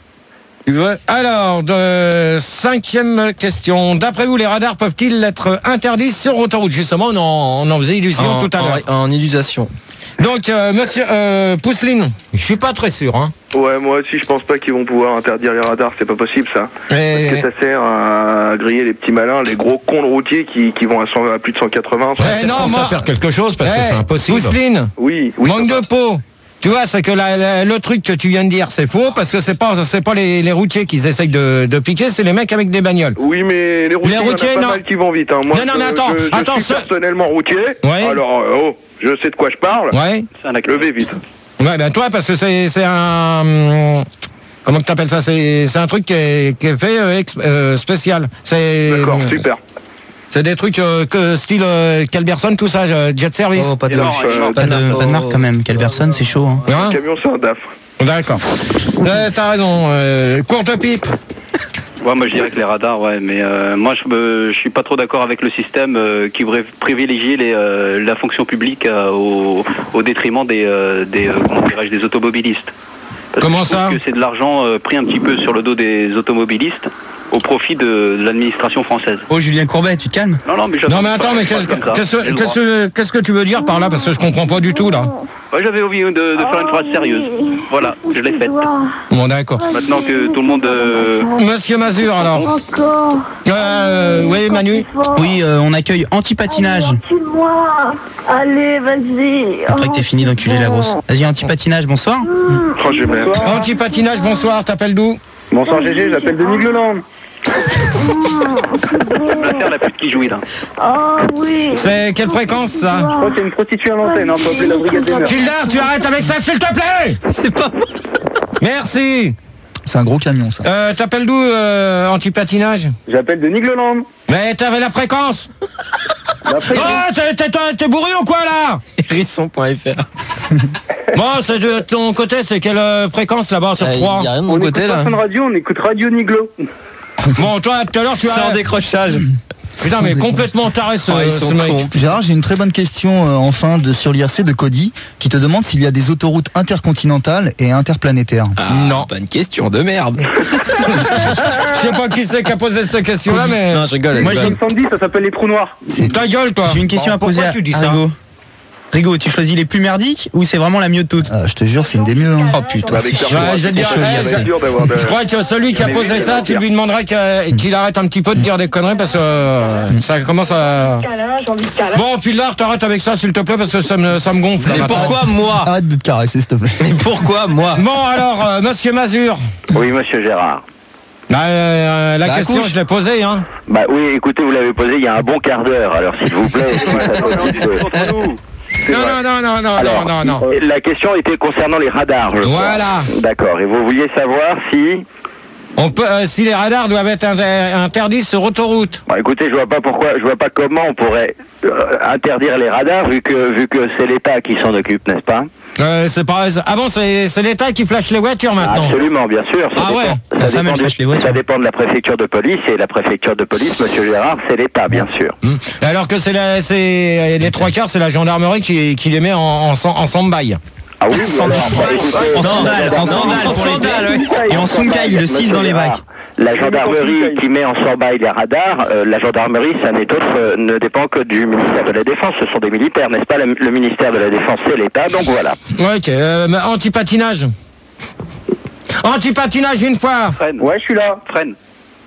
Tu veux Alors, de cinquième question. D'après vous, les radars peuvent-ils être interdits sur autoroute? Justement, on en, on en faisait illusion En, tout à l'heure. en, en illusion. Donc, euh, monsieur euh, Pousseline, je suis pas très sûr. Hein. Ouais, moi aussi, je pense pas qu'ils vont pouvoir interdire les radars, c'est pas possible ça. Et- Parce que ça sert à griller les petits malins, les gros cons de routiers qui, qui vont à, cent, à plus de cent quatre-vingts. Eh non, moi... faire quelque chose parce que Eh, c'est impossible. Pousseline, Oui, oui. manque de peau. Tu vois, c'est que la- la- le truc que tu viens de dire, c'est faux, parce que c'est pas, c'est pas les, les routiers qui essayent de, de piquer, c'est les mecs avec des bagnoles. Oui, mais les routiers, Les routiers, il y en a pas non. mal qui vont vite. Hein. Moi, Non, non, je- mais attends, je, je attends, suis ce- personnellement routier. Ouais. Alors, euh, oh, je sais de quoi je parle. Ouais. Levez vite. Ouais, ben toi, parce que c'est, c'est un, hum, comment que t'appelles ça? C'est, c'est un truc qui est, qui est fait euh, ex- euh, spécial. C'est, D'accord, super. C'est des trucs euh, que style euh, Calberson, tout ça, euh, jet service. Oh, pas de, Pas de, pas de marque quand même. Quelle personne, c'est chaud. Hein. Hein Le camion, c'est un D A F. D'accord. Euh, T'as raison. Euh, courte pipe. Ouais, moi je dirais que les radars, ouais, mais euh, moi je, me, je suis pas trop d'accord avec le système euh, qui voudrait privilégier les, euh, la fonction publique euh, au, au détriment des, euh, des, euh, comment dirais-je, des automobilistes. Parce Comment que je trouve ça que c'est de l'argent euh, pris un petit peu sur le dos des automobilistes au profit de, de l'administration française. Oh, Julien Courbet, tu te calmes? Non, non, mais, Non mais attends, mais qu'est-ce que, qu'est-ce, que- qu'est-ce, que- qu'est-ce que tu veux dire par là? Parce que je comprends pas du tout là. Ouais, j'avais envie de, de faire une phrase sérieuse. Voilà, je l'ai faite. Bon d'accord. Maintenant que tout le monde... euh, Monsieur Mazur alors. Encore. Euh, oui Manu. Oui, euh, on accueille anti-patinage. Moi. Allez, vas-y. Après que t'aies fini d'enculer la grosse. Vas-y, anti-patinage, bonsoir. Oh, j'ai bien. Anti-patinage, bonsoir, t'appelles d'où? Bonsoir G G, j'appelle Denis Gleland. L'affaire la pute qui jouit là. Oh oui. C'est quelle fréquence ça? Je crois qu'il y a une prostituée à l'antenne, hein, faut appeler la brigade des mœurs. Gildard, tu arrêtes avec ça s'il te plaît. C'est pas Merci. C'est un gros camion, ça. Euh, t'appelles d'où euh, anti-patinage? J'appelle Denis Gleland. Mais t'avais la fréquence. La fréquence. Oh, t'es, t'es, t'es- t'es bourré ou quoi là? hérisson point F R. Bon, c'est de ton côté, c'est quelle euh, fréquence là-bas sur Il trois? y a rien de On mon écoute côté pas là. Fun Radio, on écoute Radio Niglo. Bon, toi, tout à l'heure, tu C'est en as... décrochage. Putain, mais complètement taré ce, Oh, ils sont ce mec. cons. Gérard, j'ai une très bonne question euh, enfin de, sur l'I R C de Cody qui te demande s'il y a des autoroutes intercontinentales et interplanétaires. Ah, Non. Pas une question de merde. Je sais pas qui c'est qui a posé cette question-là, mais... Non, je rigole. Moi, je j'ai- rigole. Samedi, ça s'appelle les trous noirs. Ta gueule, toi. J'ai une question Bon, à poser pourquoi à, tu dis à ça? Rigo. Rigo, tu choisis les plus merdiques ou c'est vraiment la mieux de toutes? Euh, je te jure, c'est une des mieux. Hein. Oh putain, Avec c'est leur Ouais, je veux dire, c'est eh, c'est je- dur d'avoir de... Je crois que celui qui a posé ça, tu lui demanderas que- qu'il arrête un petit peu de dire des conneries parce que euh, ça commence à... Câlin, j'ai envie de câlin. Bon, puis là, t'arrêtes avec ça, s'il te plaît, parce que ça me, ça me gonfle. là, Mais maintenant. pourquoi moi? Arrête de te caresser, s'il te plaît. Mais pourquoi moi? Bon, alors, euh, monsieur Mazur, Oui, monsieur Gérard. bah, euh, la Bah, question, couche. je l'ai posée, hein. Bah oui, écoutez, vous l'avez posé il y a un bon quart d'heure, alors s'il vous plaît. Non, non, non, non, non, Alors, non, non, non. la question était concernant les radars, je crois. Voilà. D'accord, et vous vouliez savoir si... On peut, euh, si les radars doivent être inter- interdits sur autoroute. Bon, écoutez, je vois pas pourquoi, je vois pas comment on pourrait euh, interdire les radars vu que vu que c'est l'État qui s'en occupe, n'est-ce pas? Euh, c'est pas... Ah bon, c'est, c'est l'État qui flash les voitures maintenant. Absolument, bien sûr. Ça Ah dépend, ouais. ça, Ça, dépend même du- flash les voitures. ça dépend de la préfecture de police et la préfecture de police, monsieur Gérard, c'est l'État, bien sûr. Hmm. Alors que c'est, la, c'est les trois quarts, c'est la gendarmerie qui, qui les met en, en, en, en stand-by. Ah oui, mais alors, bah, écoutez, En sandales, en sandales pour l'été. Et en sunkai, le six dans les bacs. La gendarmerie qui met en stand-by les radars, euh, la gendarmerie, ça n'est autre, euh, ne dépend que du ministère de la Défense. Ce sont des militaires, n'est-ce pas? Le, le ministère de la Défense, c'est l'État, donc voilà. Ok, euh, mais anti-patinage. Anti-patinage une fois. Freine. Ouais, je suis là. Freine.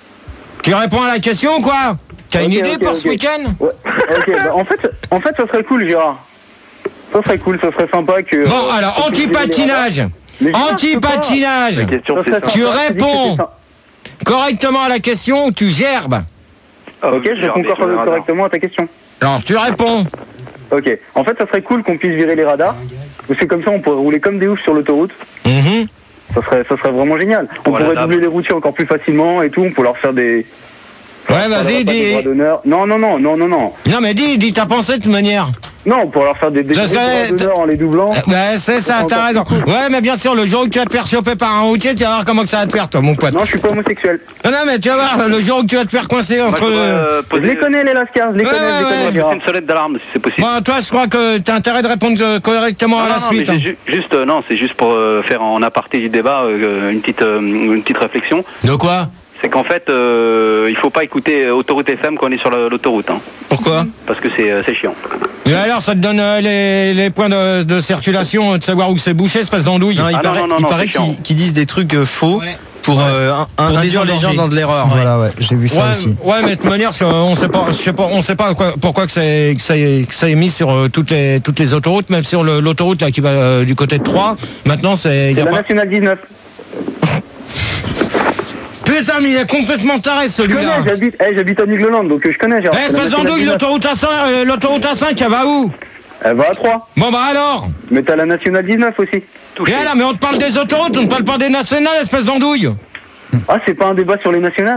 Tu réponds à la question ou quoi? T'as une Ok, idée ok, pour ok. ce week-end? Ouais. Ok, bah, en fait, en fait, ça serait cool, Gérard. Ça serait cool, ça serait sympa que... Bon, euh, alors, qu'on puisse virer les anti-patinage. radars. Mais Gérard, Anti-patinage. La question, ça c'est serait ça. Tu sympa. Je dis que réponds. c'était sympa. Correctement à la question ou tu gerbes? Ok, je réponds cor- correctement à ta question. Alors, tu réponds. Ok, en fait, ça serait cool qu'on puisse virer les radars. Parce que comme ça, on pourrait rouler comme des oufs sur l'autoroute. Mhm. Ça serait, ça serait vraiment génial. On Voilà, pourrait là. doubler les routiers encore plus facilement et tout. On pourrait leur faire des... Ouais, on leur vas-y, faire des droits dis. d'honneur. Non, non, non, non, non, non. Non, mais dis, dis ta pensée de toute manière. Non, on pourrait leur faire des, des Parce gros que- droits d'honneur en les doublant. Ouais, c'est ça, t'as raison. Ouais, mais bien sûr, le jour où tu vas te faire choper par un routier, tu vas voir comment que ça va te faire, toi, mon pote. Non, je suis pas homosexuel. Non, non, mais tu vas voir, le jour où tu vas te faire coincer entre... Euh, Je les connais, les lascars, je les Ouais, connais, je les ouais, connais, ouais. Gérard. une sonnette d'alarme si c'est possible. Bon, toi, je crois que t'as intérêt de répondre euh, correctement à Non, la non, non, suite. mais hein. j'ai ju- juste, euh, non, c'est juste pour euh, faire en aparté du débat euh, une petite euh, une petite réflexion. De quoi? C'est qu'en fait, euh, il faut pas écouter Autoroute F M quand on est sur la- l'autoroute, hein, Pourquoi? parce que c'est euh, c'est chiant. Et alors, ça te donne euh, les, les points de, de circulation, euh, de savoir où c'est bouché, espèce d'andouille. Non, il Ah, non, paraît, non, non, il non, paraît c'est chiant. qu'ils qu'ils disent des trucs euh, faux pour, euh, un- un- Pour induire les gens désengorger. dans de l'erreur. Voilà, ouais, j'ai vu ça Ouais, aussi. ouais, mais de toute manière, sur- on sait pas, je sais pas, on sait pas quoi- pourquoi que c'est que ça est, que ça est mis sur euh, toutes les toutes les autoroutes, même sur le- l'autoroute là qui va euh, du côté de Troyes. Maintenant, c'est il y C'est a la pas. nationale dix-neuf. Putain, mais il est complètement taré Je celui-là. connais, j'habite, eh, j'habite à Nigloland, donc euh, je connais, Gérard. Eh, C'est la espèce nationale d'andouille, dix-neuf. l'autoroute A cinq, euh, l'autoroute A cinq, elle va où? Elle va à trois. Bon bah alors. Mais t'as la nationale dix-neuf aussi. Et là, mais on te parle des autoroutes, on ne parle pas des nationales, espèce d'andouille. Ah, c'est pas un débat sur les nationales?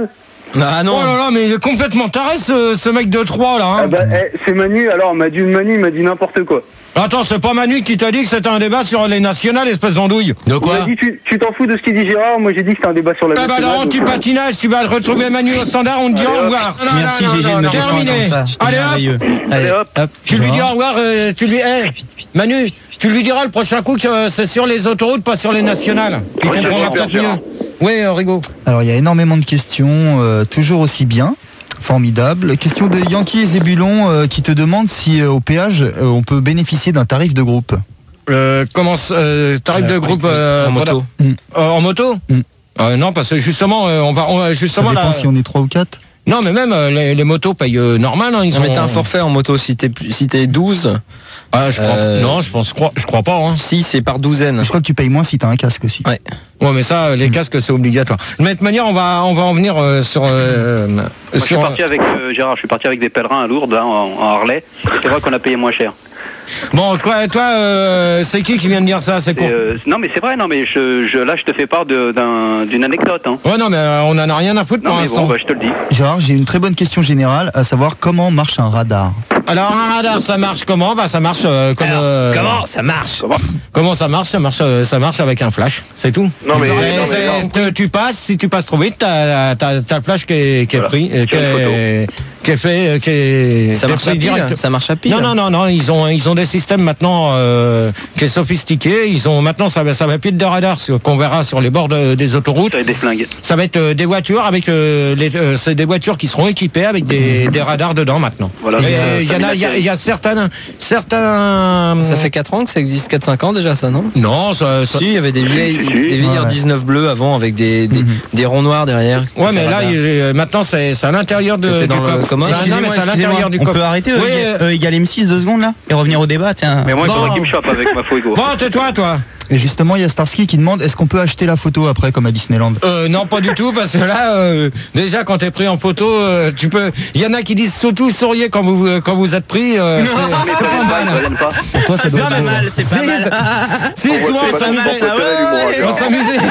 Ah non. Oh là là, mais il est complètement taré ce, ce mec de Troyes là. Hein. Ah bah, eh, c'est Manu, alors, m'a dit Manu, il m'a dit n'importe quoi. Attends, c'est pas Manu qui t'a dit que c'était un débat sur les nationales, espèce d'andouille. De Il m'a dit, tu tu t'en fous de ce qu'il dit Gérard, moi j'ai dit que c'était un débat sur la Eh bah nationale. alors, donc, anti-patinage, tu vas retrouver Manu au standard, on te dit au revoir. Merci G G de me défendre Terminé. comme ça. Allez Merveilleux. hop, Allez, hop. tu lui dis au revoir, euh, tu lui... Eh, Manu, tu lui diras le prochain coup que euh, c'est sur les autoroutes, pas sur les nationales. Il Oui, comprendra d'accord, peut-être mieux. Gérard. Oui, euh, Rigaud. Alors il y a énormément de questions, euh, toujours aussi bien. Formidable. Question de Yankee et Zébulon euh, qui te demande si euh, au péage euh, on peut bénéficier d'un tarif de groupe. Euh, comment euh, tarif de groupe euh, En moto. Mm. euh, en moto Mm. Euh, Non, parce que justement, euh, on va on, va- Ça justement dépend là. si on est trois ou quatre. Non, mais même euh, les, les motos payent euh, normal. Hein, ils Non, ont... mais t'as un forfait en moto si t'es plus- si t'es douze. Ah, je crois. Euh, Non, je pense, je crois, je crois pas. Hein. Si, c'est par douzaine. Je crois que tu payes moins si t'as un casque aussi. Ouais. Ouais, mais ça, les casques, c'est obligatoire. Mais de toute manière, on va, on va en venir euh, sur. Euh, Moi, je suis sur parti avec euh, Gérard, je suis parti avec des pèlerins à Lourdes, hein, en, en Harley. C'est vrai qu'on a payé moins cher. Bon, toi, toi euh, c'est qui qui vient de dire ça? C'est Et, quoi euh, non, mais c'est vrai, non, mais je, je, là, je te fais part de- d'un- d'une anecdote. Hein. Ouais, non, mais euh, on en a rien à foutre Non, pour mais l'instant. bon, bah, je te le dis. Gérard, j'ai une très bonne question générale, à savoir comment marche un radar. Alors, un radar, ça marche comment? Bah, ça marche euh, comme. euh, Comment ça marche? Comment ça marche? Ça marche, euh, ça marche avec un flash, c'est tout. Non, mais- Et non, mais c'est- non. te- tu passes, si tu passes trop vite, t'as t'as- t'as le flash qui est, qui est Voilà. pris, euh, qui Sur une est, qui est fait, euh, qui est Ça qui est marche à pris pile. direct. Ça marche à pile. Non, non, non, non, ils ont, ils ont des systèmes maintenant euh, qui est sophistiqué. Ils ont maintenant, ça va, ça va plus être de radar sur- qu'on verra sur les bords de- des autoroutes. Ça va être des flingues. Ça va être euh, des voitures avec euh, les, euh, c'est des voitures qui seront équipées avec des, des radars dedans maintenant. Voilà. Mais, Mais, euh, euh, il y en a, il y a, il y a certains, certains. Ça fait quatre ans que ça existe, quatre cinq ans déjà, ça, non? Non, ça. ça- Si, il y avait des vieilles, Si, des vieilles ouais. R dix-neuf bleues avant avec des, des, des ronds noirs derrière. Ouais, mais là, Radar. il- euh, maintenant, c'est c'est à l'intérieur de, C'était du dans le coffre. commun. C'est- non, mais Excusez-moi, c'est à excusez-moi. l'intérieur du On coffre. peut arrêter E Oui, euh, E égale M six deux secondes là et revenir au débat, tiens. Mais moi, il Bon. faudrait qu'il me chope avec ma Fuego. Bon, tais-toi, toi. Et justement, il y a Starsky qui demande est-ce qu'on peut acheter la photo après comme à Disneyland. Euh, non, pas du tout, parce que là, euh, déjà, quand t'es pris en photo, euh, tu peux. Il y en a qui disent surtout souriez quand vous euh, quand vous êtes pris. Euh, c'est- c'est pas mal. pas. Pour toi, ça doit Non, être mais drôle. c'est- si, Si, On voit souvent, que on c'est pas s'amusait. tout pour préférer l'humour, On Gérard. s'amusait.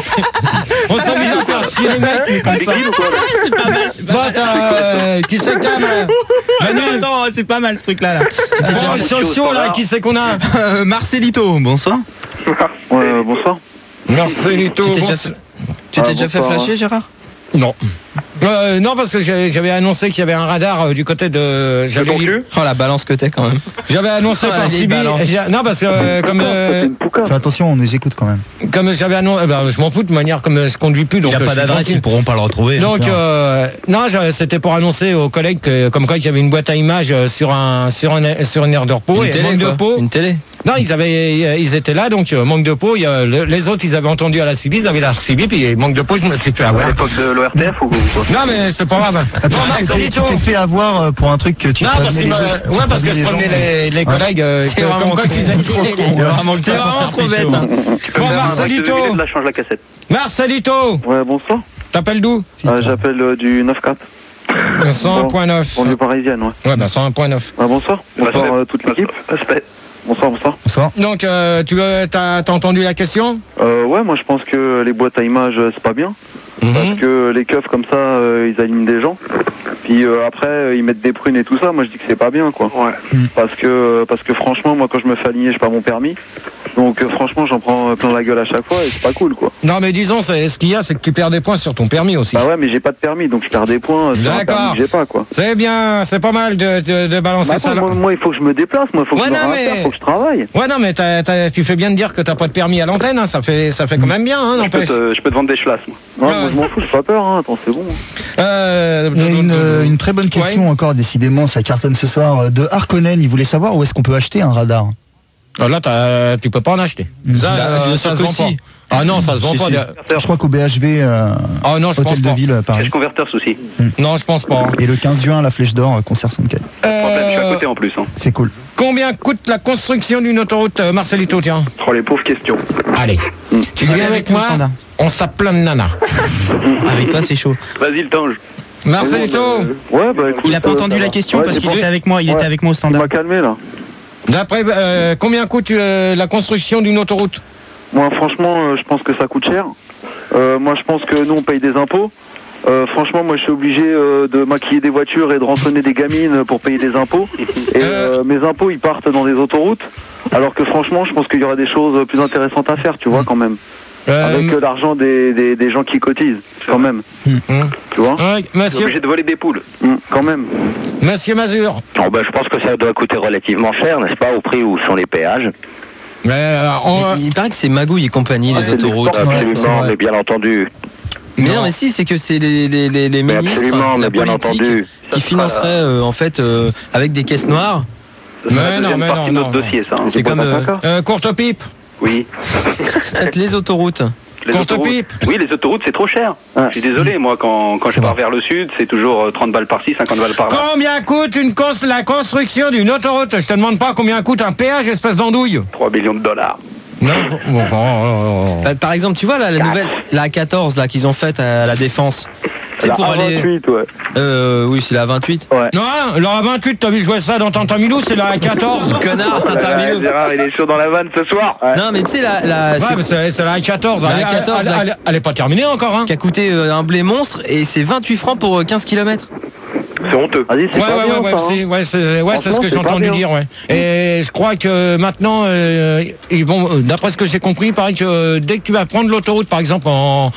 On s'amusait à faire chier les mecs, mais comme ça. Bon, t'as. euh, Qui c'est que t'as, ma- Manu? Attends, c'est pas mal ce truc là. là. Bon, ils sont chauds, là, qui c'est qu'on a? Euh, Marcelito, bonsoir. Ouais, euh, bonsoir. Marcelito. Tu t'es bon, déjà, c'est- tu t'es Ah, déjà fait bonsoir, flasher, Gérard? Non. Euh, non, parce que j'ai- j'avais annoncé qu'il y avait un radar euh, du côté de. J'avais ton dit- cul Oh la balance que t'es quand même. J'avais annoncé Oh, la par vieille Sibyl. balance. J'ai- Non, parce que euh, comme euh, Fais attention, on nous écoute quand même. comme j'avais annoncé, eh ben, je m'en fous de manière comme euh, je conduis plus, donc Il a euh, pas je suis d'adresse, tranquille. ils pourront pas le retrouver. Donc euh, non, je- c'était pour annoncer aux collègues que, comme quoi qu'il y avait une boîte à images euh, sur un sur un sur une aire de repos Une et télé, manque de quoi. peau. Une télé. Non, ils avaient ils étaient là, donc euh, manque de peau. Il y a, le- les autres, ils avaient entendu à la C B, ils avaient la C B, puis manque de peau, je me suis fait À avoir. l'époque de l'O R T F ou quoi? Non, mais c'est pas grave. Bon, Tu Marcelito. t'es fait avoir euh, pour un truc que tu Non, parce prévenais que, les euh, autres, tu ouais, parce que prévenais je les prenais gens. les, les collègues euh, C'est que- vraiment comme quoi con. qu'ils faisaient. C'est vraiment T'es vraiment trop bête. hein. Bon, Marcelito. Marcelito. Là, je change la cassette. Marcelito. Ouais, bonsoir. T'appelles d'où? Ah, j'appelle euh, du neuf quatre. cent un virgule neuf. Banlieue parisienne, ouais. Ouais, bah cent un virgule neuf. Ah, bonsoir. Bonsoir Respect. euh, toute l'équipe. Respect. Bonsoir, bonsoir. Bonsoir. Donc, euh, tu veux, t'as, t'as entendu la question? Euh, ouais, moi je pense que les boîtes à images, euh, c'est pas bien. Parce que les keufs comme ça, euh, ils alignent des gens. Puis euh, après, euh, ils mettent des prunes et tout ça. Moi je dis que c'est pas bien, quoi. Ouais. Parce que parce que franchement, moi quand je me fais aligner, j'ai pas mon permis. Donc euh, franchement, j'en prends euh, plein la gueule à chaque fois et c'est pas cool, quoi. Non, mais disons, c'est, ce qu'il y a, c'est que tu perds des points sur ton permis aussi. Bah ouais, mais j'ai pas de permis, donc je perds des points euh, sur un D'accord. permis que j'ai pas, quoi. C'est bien, c'est pas mal de, de, de balancer Bah ça attends, là. moi, moi, il faut que je me déplace, moi, il faut que Ouais, je me non, réinsère, mais- faut que je travaille. Ouais, non, mais t'as, t'as- tu fais bien de dire que t'as pas de permis à l'antenne, hein, ça fait, ça fait quand même bien, hein, Je peux, n'empêche. te, je peux te vendre des chlasses, moi. Non, Ouais. moi je m'en fous, j'ai pas peur, hein. Attends, c'est bon. Euh, Il y a une, euh, une très bonne question encore, décidément, ça cartonne ce soir, euh, de Harkonnen. Il voulait savoir où est-ce qu'on peut acheter un radar. Ah, là, t'as, tu peux pas en acheter. Ça, Bah, euh, bien ça sûr se que vend si. pas. Ah non, ça se vend Si, pas. si. Je crois qu'au B H V, euh, Ah non, je pense hôtel de pas. ville, euh, Paris. Cash converters aussi. Non, je pense pas. Et le quinze juin, la Flèche d'Or, euh, concert Soundcade. Problème, je suis à Euh, côté en plus. Hein. C'est cool. combien coûte la construction d'une autoroute, euh, Marcelito, tiens? Oh, les pauvres questions. Allez, tu viens avec moi, on se tape plein de nanas. Avec toi, c'est chaud. Vas-y, le tange. Marcelito, Ouais, bah écoute. Il a pas euh, entendu ça la va. question Ouais, parce j'ai qu'il pas- était avec moi. Il Ouais. était avec moi au Tu standard. m'as calmé là. d'après, euh, combien coûte euh, la construction d'une autoroute? Moi, franchement, euh, je pense que ça coûte cher. Euh, moi, je pense que nous, on paye des impôts. Euh, franchement, moi je suis obligé euh, de maquiller des voitures et de rançonner des gamines pour payer des impôts. Et euh, mes impôts ils partent dans des autoroutes. Alors que franchement, je pense qu'il y aura des choses plus intéressantes à faire, tu vois, quand même. Euh, Avec euh, l'argent des, des, des gens qui cotisent, quand même. Mmh. Tu vois ouais, monsieur... obligé de voler des poules. Mmh, quand même. Monsieur Mazur. Oh ben, je pense que ça doit coûter relativement cher, n'est-ce pas, au prix où sont les péages. Mais, euh, on... il, il paraît que c'est magouille et compagnie, ah, les autoroutes. Absolument, mais bien entendu. Mais non, non mais si, c'est que c'est les, les, les, les ministres, la politique, entendu. qui financeraient euh, en fait euh, avec des caisses noires. Mais non, mais non, non, notre dossier, ça. Hein. C'est comme euh, euh, courte pipe. Oui. Faites les autoroutes. Les courte autoroutes. pipe. Oui, les autoroutes, c'est trop cher. Ah. Je suis désolé, moi, quand, quand je pars vers le sud, c'est toujours trente balles par-ci, cinquante balles par-là. Combien coûte une cons la construction d'une autoroute? Je te demande pas combien coûte un péage, espèce d'andouille. trois millions de dollars. Non, bon, oh, oh, oh. Bah, par exemple, tu vois là, la nouvelle, la A quatorze là qu'ils ont faite à la Défense. C'est pour aller. vingt-huit, ouais. Euh, oui, c'est la vingt-huit. Ouais. Non, la vingt-huit, t'as vu jouer ça dans Tintamilou, c'est la quatorze. Connard, Tintamilou. Ouais, Gérard, il est chaud dans la vanne ce soir. Ouais. Non, mais tu sais, la. la ouais, mais c'est, c'est la quatorze. La elle, quatorze, elle, la... Elle, elle est pas terminée encore, hein. Qui a coûté euh, un blé monstre et c'est vingt-huit francs pour quinze kilomètres. C'est honteux. Vas-y, c'est ouais, pas ouais, bien, ouais, ça, c'est, hein. ouais, c'est, ouais, c'est ce que j'ai entendu dire, ouais. Et je crois que maintenant, euh, et bon, d'après ce que j'ai compris, il paraît que dès que tu vas prendre l'autoroute, par exemple, en,